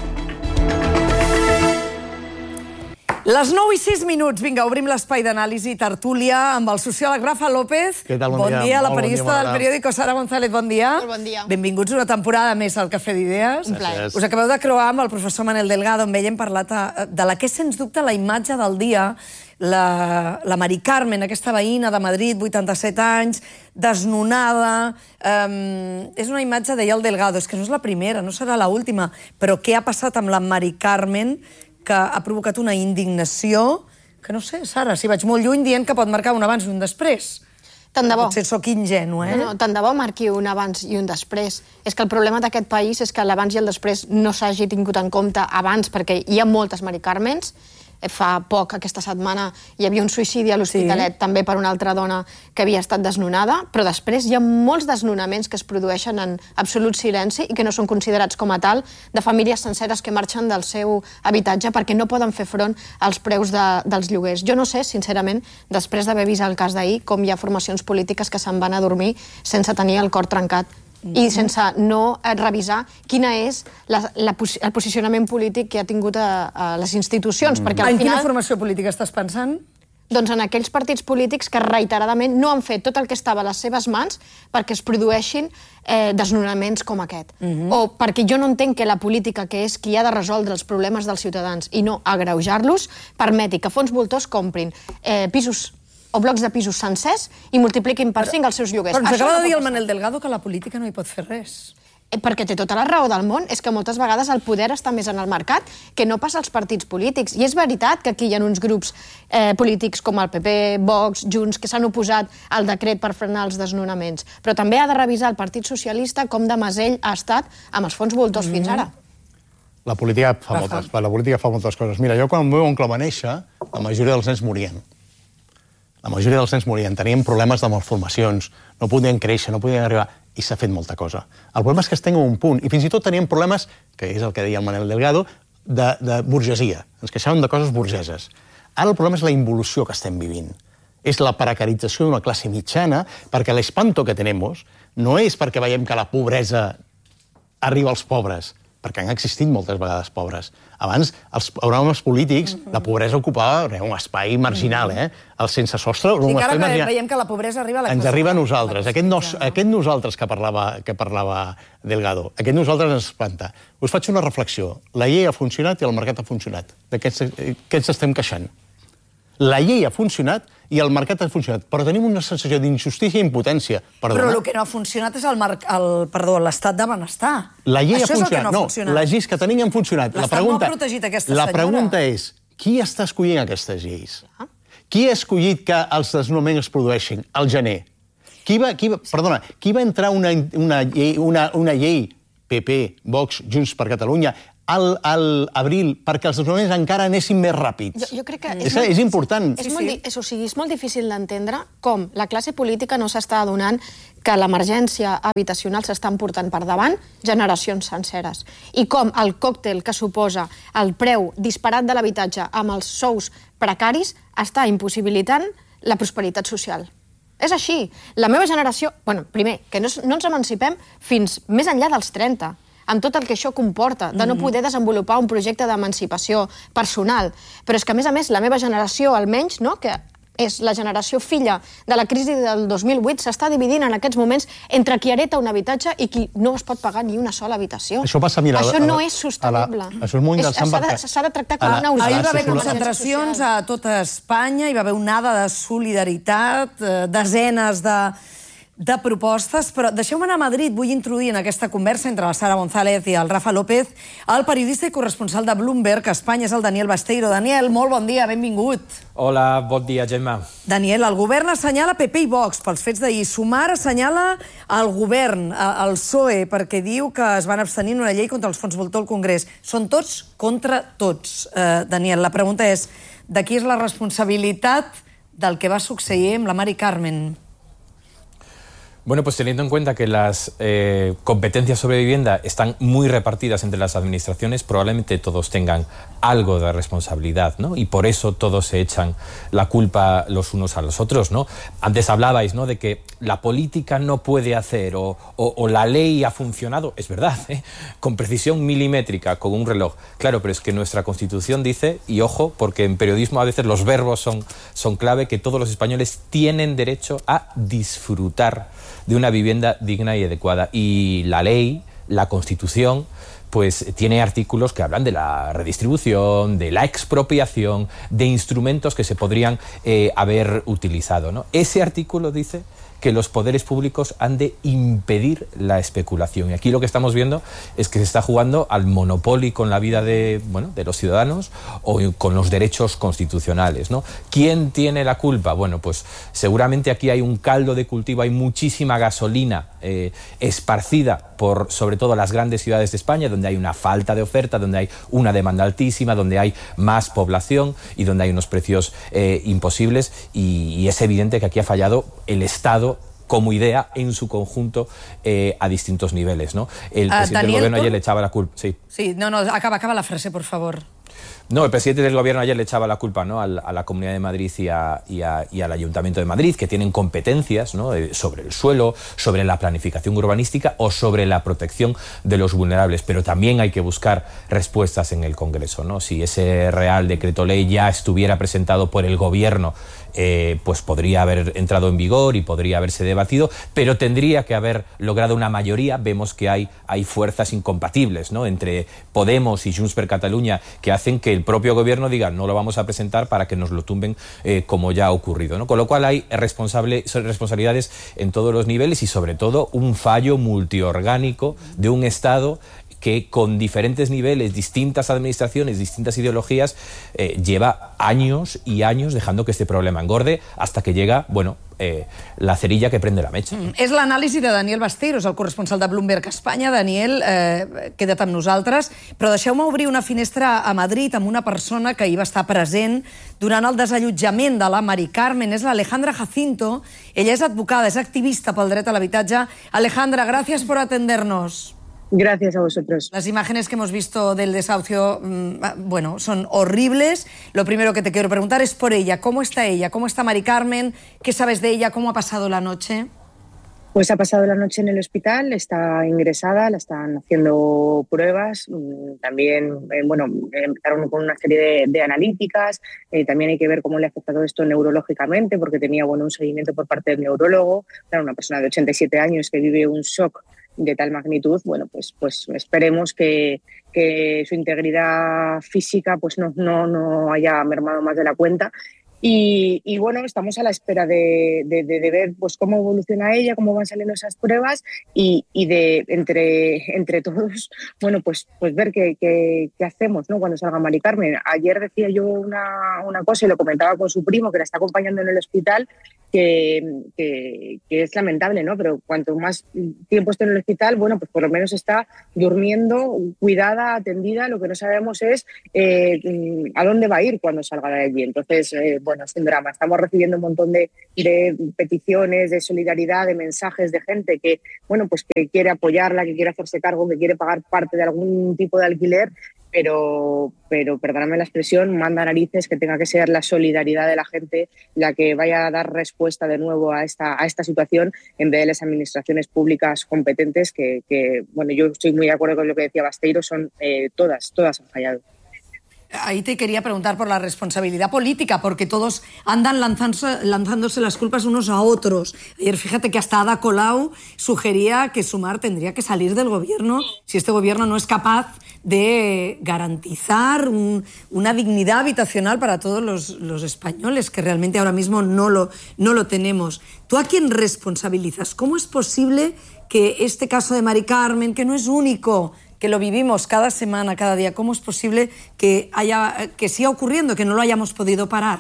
Les nou i sis minuts. Vinga, obrim l'espai d'anàlisi i tertúlia amb el sociòleg Rafa López. Què tal? Bon, bon dia. dia. La Molt periodista bon dia, del periòdico Sara González, bon dia. Molt bon dia. Benvinguts una temporada més al Cafè d'Idees. Un plaer. Us acabeu de creuar amb el professor Manel Delgado, amb ell hem parlat de la que és, sens dubte, la imatge del dia, la, la Mari Carmen, aquesta veïna de Madrid, vuitanta-set anys, desnonada. Um, és una imatge, deia el Delgado, és que no és la primera, no serà l'última, però què ha passat amb la Mari Carmen que ha provocat una indignació que no sé, Sara, si vaig molt lluny dient que pot marcar un abans i un després. Tant de bo. Potser sóc ingenu, eh? No, no, tant de bo marqui un abans i un després. És que el problema d'aquest país és que l'abans i el després no s'hagi tingut en compte abans, perquè hi ha moltes Mari Carmens. Fa poc, aquesta setmana, hi havia un suïcidi a l'Hospitalet, sí, també per una altra dona que havia estat desnonada, però després hi ha molts desnonaments que es produeixen en absolut silenci i que no són considerats com a tal, de famílies senceres que marxen del seu habitatge perquè no poden fer front als preus de, dels lloguers. Jo no sé, sincerament, després d'haver vist el cas d'ahir, com hi ha formacions polítiques que se'n van a dormir sense tenir el cor trencat i sense no revisar quina és la, la, el posicionament polític que ha tingut a, a les institucions. Mm. Perquè al en final, quina formació política estàs pensant? Doncs en aquells partits polítics que reiteradament no han fet tot el que estava a les seves mans perquè es produeixin eh, desnonaments com aquest. Mm-hmm. O perquè jo no entenc que la política, que és qui ha de resoldre els problemes dels ciutadans i no agreujar-los, permeti que fons voltors comprin eh, pisos o blocs de pisos sencers i multipliquin per cinc els seus lloguers. Però ens acaba de dir el Manel Delgado que la política no hi pot fer res. Perquè té tota la raó del món. És que moltes vegades el poder està més en el mercat que no pas als partits polítics. I és veritat que aquí hi ha uns grups eh, polítics com el P P, Vox, Junts, que s'han oposat al decret per frenar els desnonaments. Però també ha de revisar el Partit Socialista com de mesell ha estat amb els fons voltors mm-hmm. fins ara. La política fa moltes, la política fa moltes coses. Mira, jo quan el meu oncle va néixer, la majoria dels nens morien. La majoria dels nens morien, tenien problemes de malformacions, no podien créixer, no podien arribar, i s'ha fet molta cosa. El problema és que estem a un punt, i fins i tot teníem problemes, que és el que deia el Manel Delgado, de, de burgesia. Ens queixàvem de coses burgeses. Ara el problema és la involució que estem vivint. És la precarització d'una classe mitjana, perquè l'espanto que tenemos no és perquè veiem que la pobresa arriba als pobres, perquè han existit moltes vegades pobres. Abans, els programes polítics, la pobresa ocupava un espai marginal, eh? El sense sostre... I ara veiem que la pobresa arriba a la classe. Ens arriba a nosaltres. Aquest, nos, aquest nosaltres que parlava, que parlava Delgado, aquest nosaltres ens espanta. Us faig una reflexió. La llei ha funcionat i el mercat ha funcionat. De què ens estem queixant? La llei ha funcionat i el mercat ha funcionat, però tenim una sensació d'injustícia i impotència. Perdona. Però el que no ha funcionat és el, el, perdó, l'estat de benestar. La llei Això ha funcionat. És el que no ha no, funcionat. les lleis que tenim han funcionat. L'estat pregunta, no ha protegit aquesta la senyora. La pregunta és, qui està escollint aquestes lleis? Ah. Qui ha escollit que els desnonaments es produeixin? Al gener. Qui va, qui va, perdona, qui va entrar una, una, llei, una, una llei P P, Vox, Junts per Catalunya, al, al abril, perquè els desnonaments encara anessin més ràpids. Jo, jo crec que és, és, és important. És, molt, és, o sigui, és molt difícil d'entendre com la classe política no s'està adonant que l'emergència habitacional s'està portant per davant generacions senceres. I com el còctel que suposa el preu disparat de l'habitatge amb els sous precaris està impossibilitant la prosperitat social. És així. La meva generació... Bueno, primer, que no, no ens emancipem fins més enllà dels trenta, amb tot el que això comporta, de no poder desenvolupar un projecte d'emancipació personal. Però és que, a més a més, la meva generació, almenys, no?, que és la generació filla de la crisi del dos mil vuit, s'està dividint en aquests moments entre qui hereta un habitatge i qui no es pot pagar ni una sola habitació. Això passa, mira... Això a la, no és sostenible. La, això és molt interessant perquè... S'ha de tractar com una urgència. Ahir va haver concentracions a tota Espanya, hi va haver onada de solidaritat, desenes de... de propostes, però deixeu-me anar a Madrid. Vull introduir en aquesta conversa entre la Sara González i el Rafa López el periodista i corresponsal de Bloomberg a Espanya, és el Daniel Basteiro. Daniel, molt bon dia, benvingut. Hola, bon dia, Gemma. Daniel, el govern assenyala P P i Vox pels fets d'ahir. Sumar assenyala el govern, el P S O E, perquè diu que es van abstenir en una llei contra els fons voltor al Congrés. Són tots contra tots. Eh, Daniel, la pregunta és, de qui és la responsabilitat del que va succeir amb la Mari Carmen? Bueno, pues teniendo en cuenta que las eh, competencias sobre vivienda están muy repartidas entre las administraciones, probablemente todos tengan algo de responsabilidad, ¿no? Y por eso todos se echan la culpa los unos a los otros, ¿no? Antes hablabais, ¿no?, de que la política no puede hacer o, o, o la ley ha funcionado. Es verdad, ¿eh?, con precisión milimétrica, con un reloj. Claro, pero es que nuestra Constitución dice, y ojo, porque en periodismo a veces los verbos son, son clave, que todos los españoles tienen derecho a disfrutar de una vivienda digna y adecuada. Y la ley, la Constitución, pues tiene artículos que hablan de la redistribución, de la expropiación, de instrumentos que se podrían eh, haber utilizado, ¿no? Ese artículo dice que los poderes públicos han de impedir la especulación. Y aquí lo que estamos viendo es que se está jugando al monopolio con la vida de, bueno, de los ciudadanos o con los derechos constitucionales, ¿no? ¿Quién tiene la culpa? Bueno, pues seguramente aquí hay un caldo de cultivo, hay muchísima gasolina eh, esparcida por sobre todo las grandes ciudades de España, donde hay una falta de oferta, donde hay una demanda altísima, donde hay más población y donde hay unos precios eh, imposibles, y, y es evidente que aquí ha fallado el Estado como idea en su conjunto eh, a distintos niveles, ¿no? El Uh, presidente Daniel, del gobierno tu- ayer le echaba la culpa. Sí. Sí, no, no, acaba, acaba la frase, por favor. No, el presidente del gobierno ayer le echaba la culpa, ¿no?, al- a la Comunidad de Madrid y, a- y a- y al Ayuntamiento de Madrid, que tienen competencias, ¿no?, eh, sobre el suelo, sobre la planificación urbanística o sobre la protección de los vulnerables. Pero también hay que buscar respuestas en el Congreso, ¿no? Si ese Real Decreto Ley ya estuviera presentado por el gobierno, eh, pues podría haber entrado en vigor y podría haberse debatido, pero tendría que haber logrado una mayoría. Vemos que hay, hay fuerzas incompatibles, ¿no?, entre Podemos y Junts per Catalunya, que hacen que el propio gobierno diga no lo vamos a presentar para que nos lo tumben, eh, como ya ha ocurrido, ¿no? Con lo cual hay responsable, son responsabilidades en todos los niveles y sobre todo un fallo multiorgánico de un Estado que con diferentes niveles, distintas administraciones, distintas ideologías, eh, lleva años y años dejando que este problema engorde hasta que llega, bueno, eh, la cerilla que prende la mecha. Mm. És l'anàlisi de Daniel Basteiros, el corresponsal de Bloomberg a Espanya. Daniel, eh, queda't amb nosaltres, però deixeu-me obrir una finestra a Madrid amb una persona que hi va estar present durant el desallotjament de la Mari Carmen. És l'Alejandra Jacinto. Ella és advocada, és activista pel dret a l'habitatge. Alejandra, gracias por atendernos. Gracias a vosotros. Las imágenes que hemos visto del desahucio, mmm, bueno, son horribles. Lo primero que te quiero preguntar es por ella. ¿Cómo está ella? ¿Cómo está Mari Carmen? ¿Qué sabes de ella? ¿Cómo ha pasado la noche? Pues ha pasado la noche en el hospital, está ingresada, la están haciendo pruebas. También, eh, bueno, empezaron con una serie de, de analíticas. Eh, también hay que ver cómo le ha afectado esto neurológicamente, porque tenía, bueno, un seguimiento por parte del neurólogo. Era una persona de ochenta y siete años que vive un shock de tal magnitud. Bueno, pues, pues esperemos que, que su integridad física pues no, no, no haya mermado más de la cuenta. Y, y bueno, estamos a la espera de, de, de, de ver pues, cómo evoluciona ella, cómo van saliendo esas pruebas y, y de entre, entre todos, bueno, pues, pues ver qué, qué, qué hacemos, ¿no? Cuando salga Mari Carmen. Ayer decía yo una, una cosa y lo comentaba con su primo que la está acompañando en el hospital, que, que, que es lamentable, ¿no? Pero cuanto más tiempo esté en el hospital, bueno, pues por lo menos está durmiendo, cuidada, atendida. Lo que no sabemos es eh, a dónde va a ir cuando salga de allí. Entonces, eh, bueno, es un drama. Estamos recibiendo un montón de, de peticiones, de solidaridad, de mensajes de gente que, bueno, pues que quiere apoyarla, que quiere hacerse cargo, que quiere pagar parte de algún tipo de alquiler. Pero, pero, perdóname la expresión, manda narices que tenga que ser la solidaridad de la gente la que vaya a dar respuesta de nuevo a esta, a esta situación en vez de las administraciones públicas competentes que, que bueno, yo estoy muy de acuerdo con lo que decía Basteiro, son eh, todas, todas han fallado. Ahí te quería preguntar por la responsabilidad política, porque todos andan lanzándose, lanzándose las culpas unos a otros. Ayer fíjate que hasta Ada Colau sugería que Sumar tendría que salir del gobierno si este gobierno no es capaz de garantizar un, una dignidad habitacional para todos los, los españoles, que realmente ahora mismo no lo, no lo tenemos. ¿Tú a quién responsabilizas? ¿Cómo es posible que este caso de Mari Carmen, que no es único, que lo vivimos cada semana, cada día, cómo es posible que, haya, que siga ocurriendo, que no lo hayamos podido parar?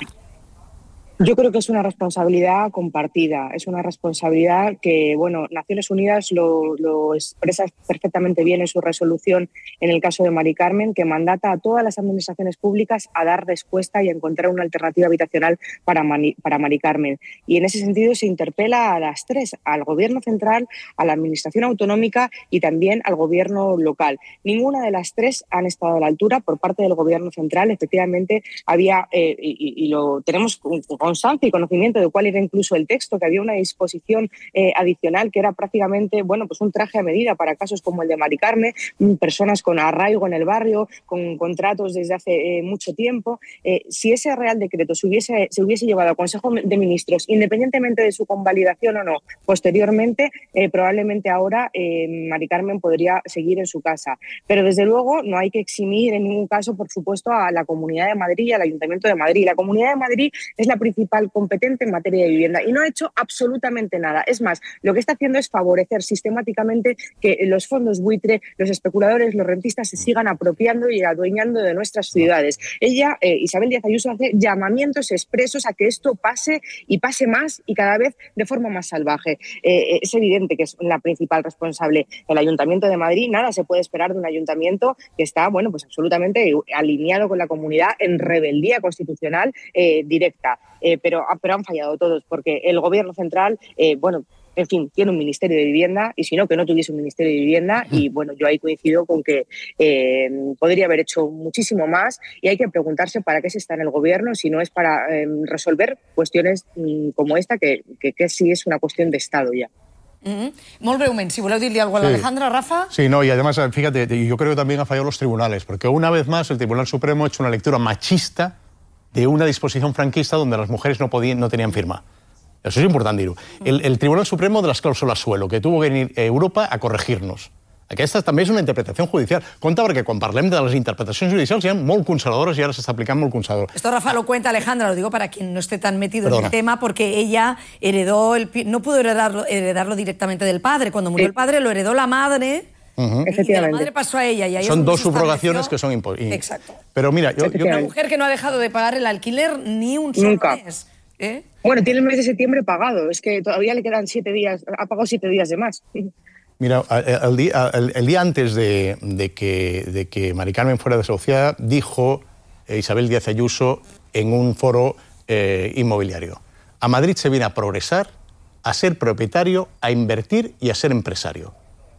Yo creo que es una responsabilidad compartida, es una responsabilidad que, bueno, Naciones Unidas lo, lo expresa perfectamente bien en su resolución en el caso de Mari Carmen, que mandata a todas las administraciones públicas a dar respuesta y a encontrar una alternativa habitacional para Mari, para Mari Carmen. Y en ese sentido se interpela a las tres, al Gobierno central, a la Administración autonómica y también al Gobierno local. Ninguna de las tres han estado a la altura por parte del Gobierno central. Efectivamente, había, eh, y, y lo tenemos con constancia y conocimiento de cuál era incluso el texto, que había una disposición eh, adicional que era prácticamente, bueno, pues un traje a medida para casos como el de Mari Carmen, personas con arraigo en el barrio, con contratos desde hace eh, mucho tiempo. Eh, si ese Real Decreto se hubiese, se hubiese llevado al Consejo de Ministros, independientemente de su convalidación o no, posteriormente, eh, probablemente ahora eh, Mari Carmen podría seguir en su casa. Pero desde luego no hay que eximir en ningún caso, por supuesto, a la Comunidad de Madrid y al Ayuntamiento de Madrid. La Comunidad de Madrid es la principal competente en materia de vivienda y no ha hecho absolutamente nada. Es más, lo que está haciendo es favorecer sistemáticamente que los fondos buitre, los especuladores, los rentistas se sigan apropiando y adueñando de nuestras ciudades. Ella, eh, Isabel Díaz Ayuso, hace llamamientos expresos a que esto pase y pase más y cada vez de forma más salvaje. Eh, es evidente que es la principal responsable el Ayuntamiento de Madrid. Nada se puede esperar de un ayuntamiento que está, bueno, pues absolutamente alineado con la comunidad en rebeldía constitucional eh, directa. Eh, pero, pero han fallado todos, porque el Gobierno central, eh, bueno, en fin, tiene un Ministerio de Vivienda, y si no, que no tuviese un Ministerio de Vivienda, y bueno, yo ahí coincido con que eh, podría haber hecho muchísimo más, y hay que preguntarse para qué se está en el Gobierno, si no es para eh, resolver cuestiones mm, como esta, que, que, que sí es una cuestión de Estado ya. Mm-hmm. Molt breument, si voleu dir-li alguna cosa a Sí. Alejandra, Rafa. Sí, no, y además, fíjate, yo creo que también han fallado los tribunales, porque una vez más el Tribunal Supremo ha hecho una lectura machista de una disposición franquista donde las mujeres no, podían, no tenían firma. Eso es importante dir-ho. El, el Tribunal Supremo de las clàusules suelo, que tuvo que venir a Europa a corregir-nos. Aquesta també és una interpretació judicial. Compte perquè quan parlem de les interpretacions judicials hi ha molt conservadores i ara s'està aplicant molt conservador. Esto Rafa lo cuenta Alejandra, lo digo para quien no esté tan metido Perdona. en el tema, porque ella heredó, el, no pudo heredarlo, heredarlo directamente del padre. Cuando murió Sí. el padre lo heredó la madre. Uh-huh. Y de la madre pasó a ella. Y ahí Son es donde dos se subrogaciones estableció- que son imposibles. Exacto. Pero mira, yo, yo Una mujer que no ha dejado de pagar el alquiler ni un solo Nunca. mes. ¿eh? Bueno, tiene el mes de septiembre pagado, es que todavía le quedan siete días, ha pagado siete días de más. Mira, el día, el, el día antes de, de, que, de que Mari Carmen fuera desahuciada, dijo eh, Isabel Díaz Ayuso en un foro eh, inmobiliario: a Madrid se viene a progresar, a ser propietario, a invertir i a ser empresario.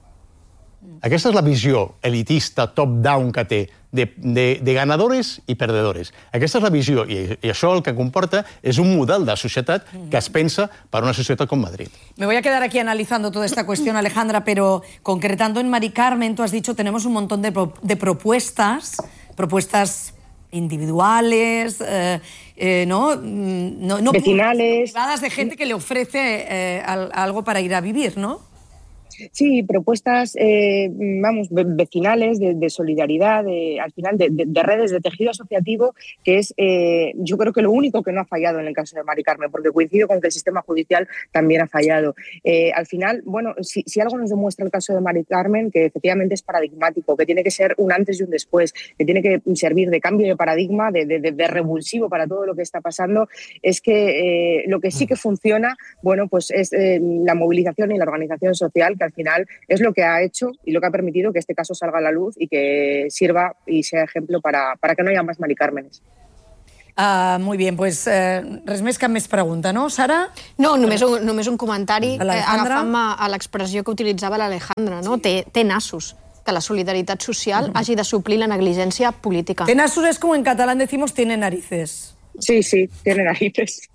Aquesta és la visió elitista, top-down que té, de, de, de ganadores i perdedores. Aquesta és la visió, i, i això el que comporta és un model de societat que es pensa per una societat com Madrid. Me voy a quedar aquí analizando toda esta cuestión, Alejandra, pero concretando en Mari Carmen, tú has dicho, tenemos un montón de, pro- de propuestas, propuestas individuales, eh, eh, ¿no? Mm, no, no Vecinales. privadas, de gente que le ofrece eh, al- algo para ir a vivir, ¿no? Sí, propuestas, eh, vamos, vecinales, de, de solidaridad, de, al final de, de, de redes, de tejido asociativo, que es, eh, yo creo que lo único que no ha fallado en el caso de Mari Carmen, porque coincido con que el sistema judicial también ha fallado. Eh, al final, bueno, si, si algo nos demuestra el caso de Mari Carmen, que efectivamente es paradigmático, que tiene que ser un antes y un después, que tiene que servir de cambio de paradigma, de, de, de revulsivo para todo lo que está pasando, es que eh, lo que sí que funciona, bueno, pues es eh, la movilización y la organización social, que al final es lo que ha hecho y lo que ha permitido que este caso salga a la luz y que sirva y sea ejemplo para, para que no haya más Mari Cármenes. Uh, molt bé, pues, eh, res més, cap més pregunta, no, Sara? No, només un, només un comentari, eh, agafant-me a l'expressió que utilitzava l'Alejandra, no? Té, té nassos, que la solidaritat social mm. hagi de suplir la negligència política. Té nassos es como en catalán decimos tiene narices. Sí, sí, tiene narices.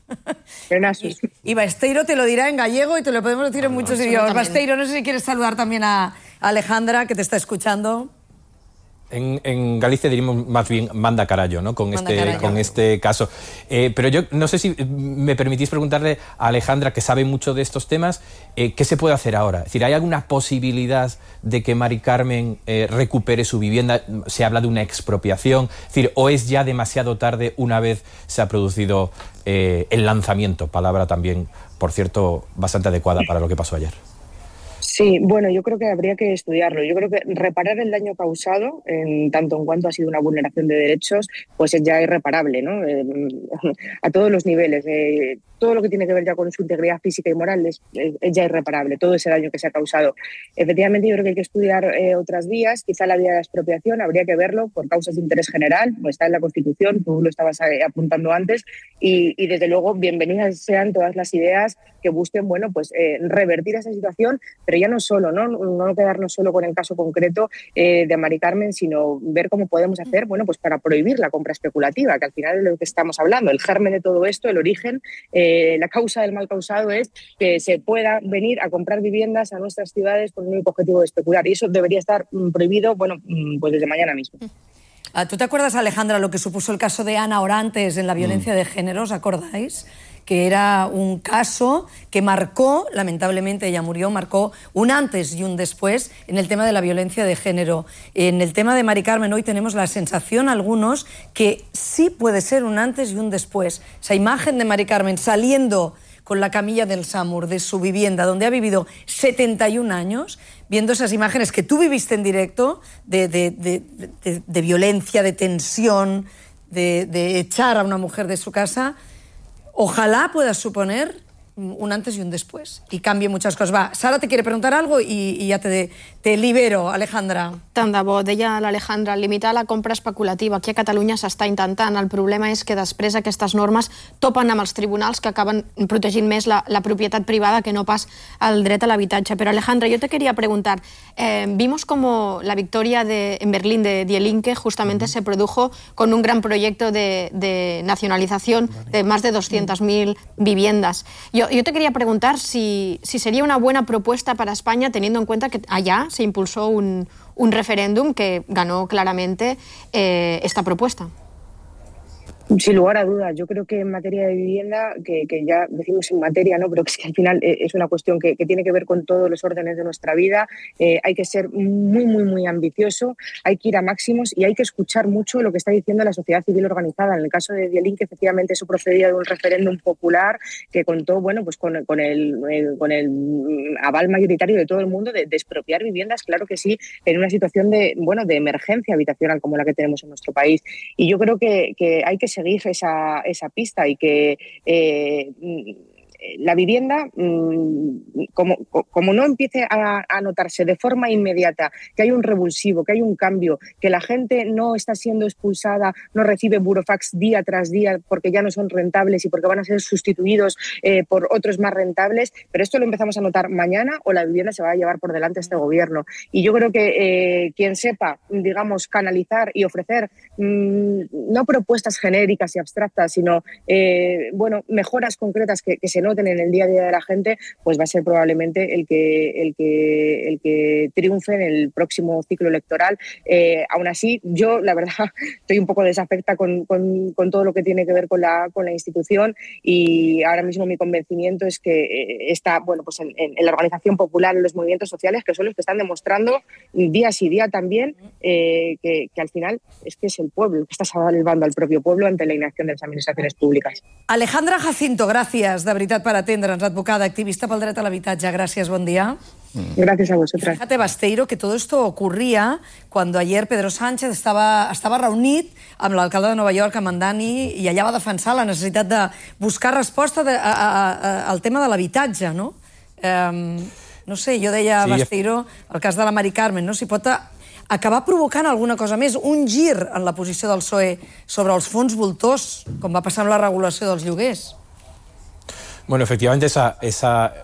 Y, y Besteiro te lo dirá en gallego y te lo podemos decir en muchos idiomas. Besteiro, no sé si quieres saludar también a Alejandra, que te está escuchando. En, en Galicia diríamos más bien manda carallo, ¿no? Con, este, carallo. con este caso. Eh, pero yo no sé si me permitís preguntarle a Alejandra, que sabe mucho de estos temas, eh, ¿qué se puede hacer ahora? Es decir, ¿hay alguna posibilidad de que Mari Carmen eh, recupere su vivienda? Se habla de una expropiación. Es decir, ¿o es ya demasiado tarde una vez se ha producido eh, el lanzamiento? Palabra también, por cierto, bastante adecuada para lo que pasó ayer. Sí, bueno, yo creo que habría que estudiarlo. Yo creo que reparar el daño causado, en tanto en cuanto ha sido una vulneración de derechos, pues es ya irreparable, ¿no? Eh, a todos los niveles. Eh, todo lo que tiene que ver ya con su integridad física y moral es, es, es ya irreparable, todo ese daño que se ha causado. Efectivamente, yo creo que hay que estudiar eh, otras vías. Quizá la vía de la expropiación habría que verlo por causas de interés general, pues está en la Constitución, tú lo estabas apuntando antes, y, y desde luego bienvenidas sean todas las ideas que busquen, bueno, pues eh, revertir esa situación, pero ya no solo, ¿no? No quedarnos solo con el caso concreto eh, de Mari Carmen, sino ver cómo podemos hacer, bueno, pues para prohibir la compra especulativa, que al final es de lo que estamos hablando. El germen de todo esto, el origen, eh, la causa del mal causado es que se pueda venir a comprar viviendas a nuestras ciudades con el único objetivo de especular. Y eso debería estar mm, prohibido, bueno, mm, pues desde mañana mismo. ¿Tú te acuerdas, Alejandra, lo que supuso el caso de Ana Orantes en la violencia mm. de género? ¿Os acordáis? Que era un caso que marcó, lamentablemente ella murió, marcó un antes y un después en el tema de la violencia de género. En el tema de Mari Carmen hoy tenemos la sensación, algunos, que sí puede ser un antes y un después. Esa imagen de Mari Carmen saliendo con la camilla del SAMUR de su vivienda, donde ha vivido setenta y un años, viendo esas imágenes que tú viviste en directo de, de, de, de, de violencia, de tensión, de, de echar a una mujer de su casa. Ojalá pueda suponer un antes y un después y cambie muchas cosas. Va, Sara te quiere preguntar algo y, y ja te, te libero, Alejandra. Tant de bo, deia l'Alejandra, limitar la compra especulativa. Aquí a Catalunya s'està intentant. El problema és que després aquestes normes topen amb els tribunals que acaben protegint més la, la propietat privada que no pas el dret a l'habitatge. Pero Alejandra, yo te quería preguntar, eh, vimos como la victoria de, en Berlín de Die Linke justamente se produjo con un gran proyecto de, de nacionalización de más de doscientas mil viviendas. Yo, yo te quería preguntar si, si sería una buena propuesta para España, teniendo en cuenta que allá se impulsó un, un referéndum que ganó claramente eh, esta propuesta. Sin lugar a dudas, yo creo que en materia de vivienda, que, que ya decimos en materia, ¿no? Pero que es que al final es una cuestión que, que tiene que ver con todos los órdenes de nuestra vida, eh, hay que ser muy, muy, muy ambicioso, hay que ir a máximos y hay que escuchar mucho lo que está diciendo la sociedad civil organizada. En el caso de Die Linke, efectivamente, eso procedía de un referéndum popular que contó, bueno, pues con, con, el, el, con el aval mayoritario de todo el mundo de, de expropiar viviendas, claro que sí, en una situación de, bueno, de emergencia habitacional como la que tenemos en nuestro país. Y yo creo que, que hay que seguir esa, esa pista y que eh, la vivienda, como, como no empiece a, a notarse de forma inmediata que hay un revulsivo, que hay un cambio, que la gente no está siendo expulsada, no recibe burofax día tras día porque ya no son rentables y porque van a ser sustituidos eh, por otros más rentables, pero esto lo empezamos a notar mañana o la vivienda se va a llevar por delante a este gobierno. Y yo creo que eh, quien sepa, digamos, canalizar y ofrecer mmm, no propuestas genéricas y abstractas, sino eh, bueno, mejoras concretas que, que se noten noten en el día a día de la gente, pues va a ser probablemente el que, el que, el que triunfe en el próximo ciclo electoral. Eh, aún así, yo, la verdad, estoy un poco desafecta con, con, con todo lo que tiene que ver con la, con la institución, y ahora mismo mi convencimiento es que eh, está, bueno, pues en, en la organización popular, en los movimientos sociales, que son los que están demostrando día sí día también eh, que, que al final es que es el pueblo el que está salvando al propio pueblo ante la inacción de les administracions públiques. Alejandra Jacinto, gràcies de veritat per atendre'ns, advocada, activista pel dret a l'habitatge. Gràcies, bon dia. Gracias a vosotras. Fíjate, Basteiro, que todo esto ocurría cuando ayer Pedro Sánchez estava, estava reunit amb l'alcalde de Nova York, amb en Dani, i allà va defensar la necessitat de buscar resposta de, a, a, a, al tema de l'habitatge, no? Um, no sé, jo deia, sí, Basteiro, el cas de la Mari Carmen, no? Si pot acabar provocant alguna cosa més, un gir en la posició del P S O E sobre els fons voltors, com va passar amb la regulació dels lloguers. Bueno, efectivamente, ese esa,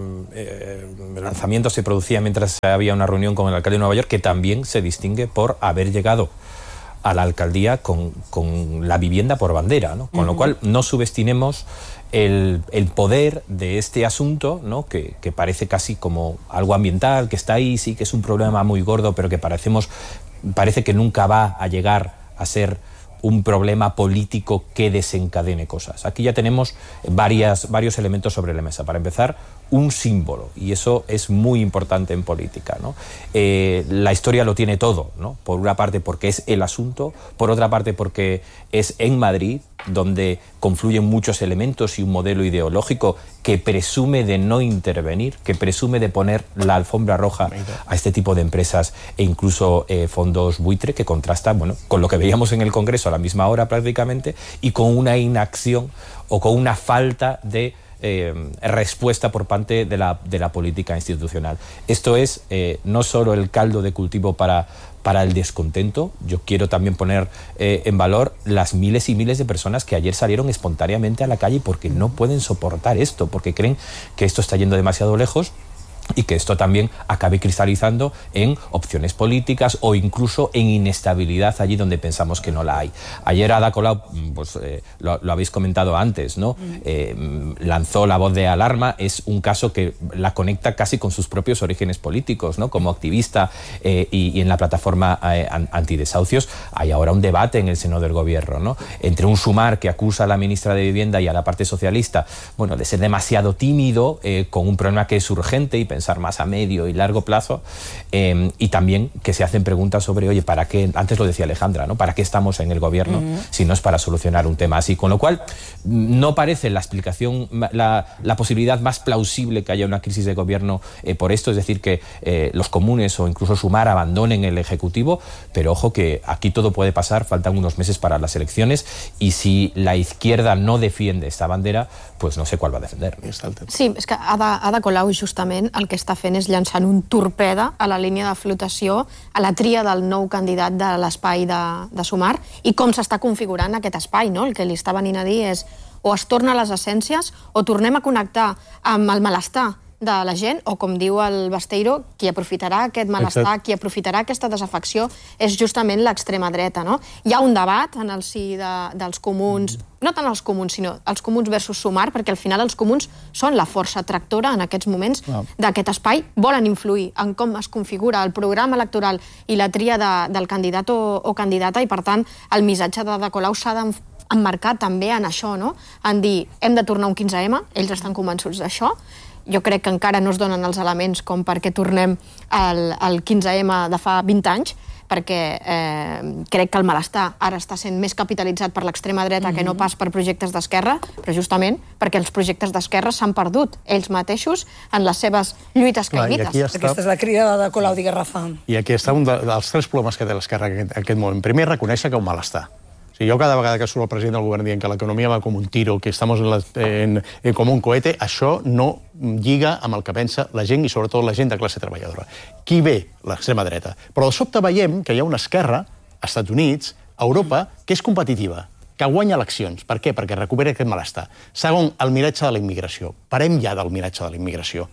eh, lanzamiento se producía mientras había una reunión con el alcalde de Nueva York, que también se distingue por haber llegado a la alcaldía con, con la vivienda por bandera, ¿no? Con uh-huh. lo cual no subestimemos el, el poder de este asunto, ¿no? que, que parece casi como algo ambiental, que está ahí, sí que es un problema muy gordo, pero que parecemos, parece que nunca va a llegar a ser un problema político que desencadene cosas. Aquí ya tenemos varias, varios elementos sobre la mesa. Para empezar, un símbolo, y eso es muy importante en política, ¿no? Eh, la historia lo tiene todo, ¿no? Por una parte porque es el asunto, por otra parte porque es en Madrid, donde confluyen muchos elementos y un modelo ideológico que presume de no intervenir, que presume de poner la alfombra roja a este tipo de empresas e incluso eh, fondos buitre, que contrastan, bueno, con lo que veíamos en el Congreso a la misma hora prácticamente, y con una inacción o con una falta de Eh, respuesta por parte de la, de la política institucional. Esto es eh, no solo el caldo de cultivo para, para el descontento. Yo quiero también poner eh, en valor las miles y miles de personas que ayer salieron espontáneamente a la calle porque no pueden soportar esto, porque creen que esto está yendo demasiado lejos y que esto también acabe cristalizando en opciones políticas o incluso en inestabilidad allí donde pensamos que no la hay. Ayer Ada Colau, pues, eh, lo, lo habéis comentado antes, ¿no? Eh, lanzó la voz de alarma. Es un caso que la conecta casi con sus propios orígenes políticos, ¿no? Como activista eh, y, y en la plataforma eh, antidesahucios hay ahora un debate en el seno del gobierno, ¿no? Entre un Sumar que acusa a la ministra de Vivienda y a la parte socialista, bueno, de ser demasiado tímido eh, con un problema que es urgente y pensar más a medio y largo plazo, eh, y también que se hacen preguntas sobre, oye, ¿para qué? Antes lo decía Alejandra, ¿no? ¿Para qué estamos en el gobierno uh-huh. si no es para solucionar un tema así? Con lo cual, no parece la explicación, la, la posibilidad más plausible que haya una crisis de gobierno eh, por esto, es decir, que eh, los comunes o incluso Sumar abandonen el Ejecutivo, pero ojo que aquí todo puede pasar, faltan unos meses para las elecciones, y si la izquierda no defiende esta bandera, pues no sé cuál va a defender. Sí, és que Ada, Ada Colau justament el que està fent és llançant un torpeda a la línia de flotació, a la tria del nou candidat de l'espai de, de Sumar, i com s'està configurant aquest espai, no? El que li està venint a dir és o es torna a les essències o tornem a connectar amb el malestar de la gent, o com diu el Basteiro, qui aprofitarà aquest malestar, Exacte. qui aprofitarà aquesta desafecció és justament l'extrema dreta, no? Hi ha un debat en el si de, dels comuns, no tant els comuns, sinó els comuns versus Sumar, perquè al final els comuns són la força tractora en aquests moments ah. d'aquest espai, volen influir en com es configura el programa electoral i la tria de, del candidat o, o candidata, i per tant el missatge de Ada Colau s'ha d'emmarcar també en això, no? En dir, hem de tornar un quinze eme, ells estan convençuts d'això. Jo crec que encara no es donen els elements com perquè tornem al, al quinze eme de fa vint anys, perquè eh, crec que el malestar ara està sent més capitalitzat per l'extrema dreta mm-hmm. que no pas per projectes d'esquerra, però justament perquè els projectes d'esquerra s'han perdut ells mateixos en les seves lluites caïnites. Està... Aquesta és la crida de Colau, digues, Rafa. I aquí està un dels tres problemes que té l'esquerra en aquest moment. Primer, reconèixer que un malestar. Jo cada vegada que surt el president del govern dient que l'economia va com un tiro, que estamos en la, en, en, com un cohete, això no lliga amb el que pensa la gent i sobretot la gent de classe treballadora. Qui ve? L'extrema dreta. Però de sobte veiem que hi ha una esquerra, als Estats Units, a Europa, que és competitiva, que guanya eleccions. Per què? Perquè recupera aquest malestar. Segon, el miratge de la immigració. Parem ja del miratge de la immigració.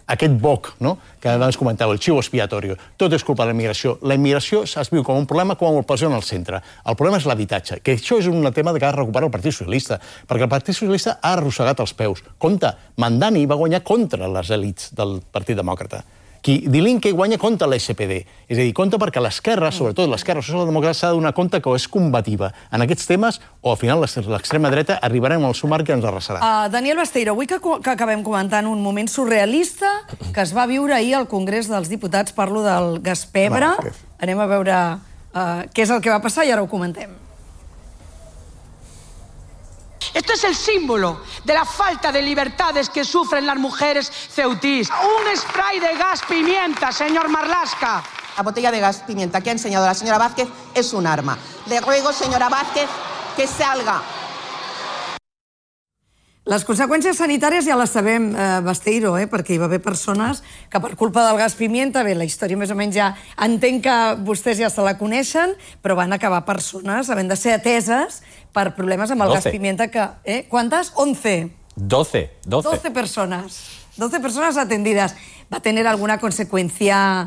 aquest boc, no?, que abans comentava, el chivo expiatorio. Tot és culpa de la immigració. La immigració es viu com un problema quan ho posen al centre. El problema és l'habitatge, que això és un tema que ha de recuperar el Partit Socialista, perquè el Partit Socialista ha arrossegat els peus. Compte, Mandani va guanyar contra les elits del Partit Demòcrata. Qui Dilinque guanya contra l'S P D. És a dir, compte perquè l'esquerra, sobretot l'esquerra socialdemòcrata, s'ha de donar compte que és combativa en aquests temes o al final l'extrema dreta arribarem al sumar que ens arrasarà. Uh, Daniel Besteiro, vull que, que acabem comentant un moment surrealista que es va viure ahir al Congrés dels Diputats. Parlo del Gaspebre. Anem a veure uh, què és el que va passar i ara ho comentem. Esto es el símbolo de la falta de libertades que sufren las mujeres ceutís. Un spray de gas pimienta, señor Marlaska. La botella de gas pimienta que ha enseñado la señora Vázquez es un arma. Le ruego, señora Vázquez, que salga. Les conseqüències sanitàries ja les sabem, eh, Besteiro, eh, perquè hi va haver persones que per culpa del gas pimienta, bé, la història més o menys ja entenc que vostès ja se la coneixen, però van acabar persones havent de ser ateses per problemes amb el gas pimienta que... Eh? Quantes? once. doce. doce. doce personas. doce personas atendidas. ¿Va a tener alguna consecuencia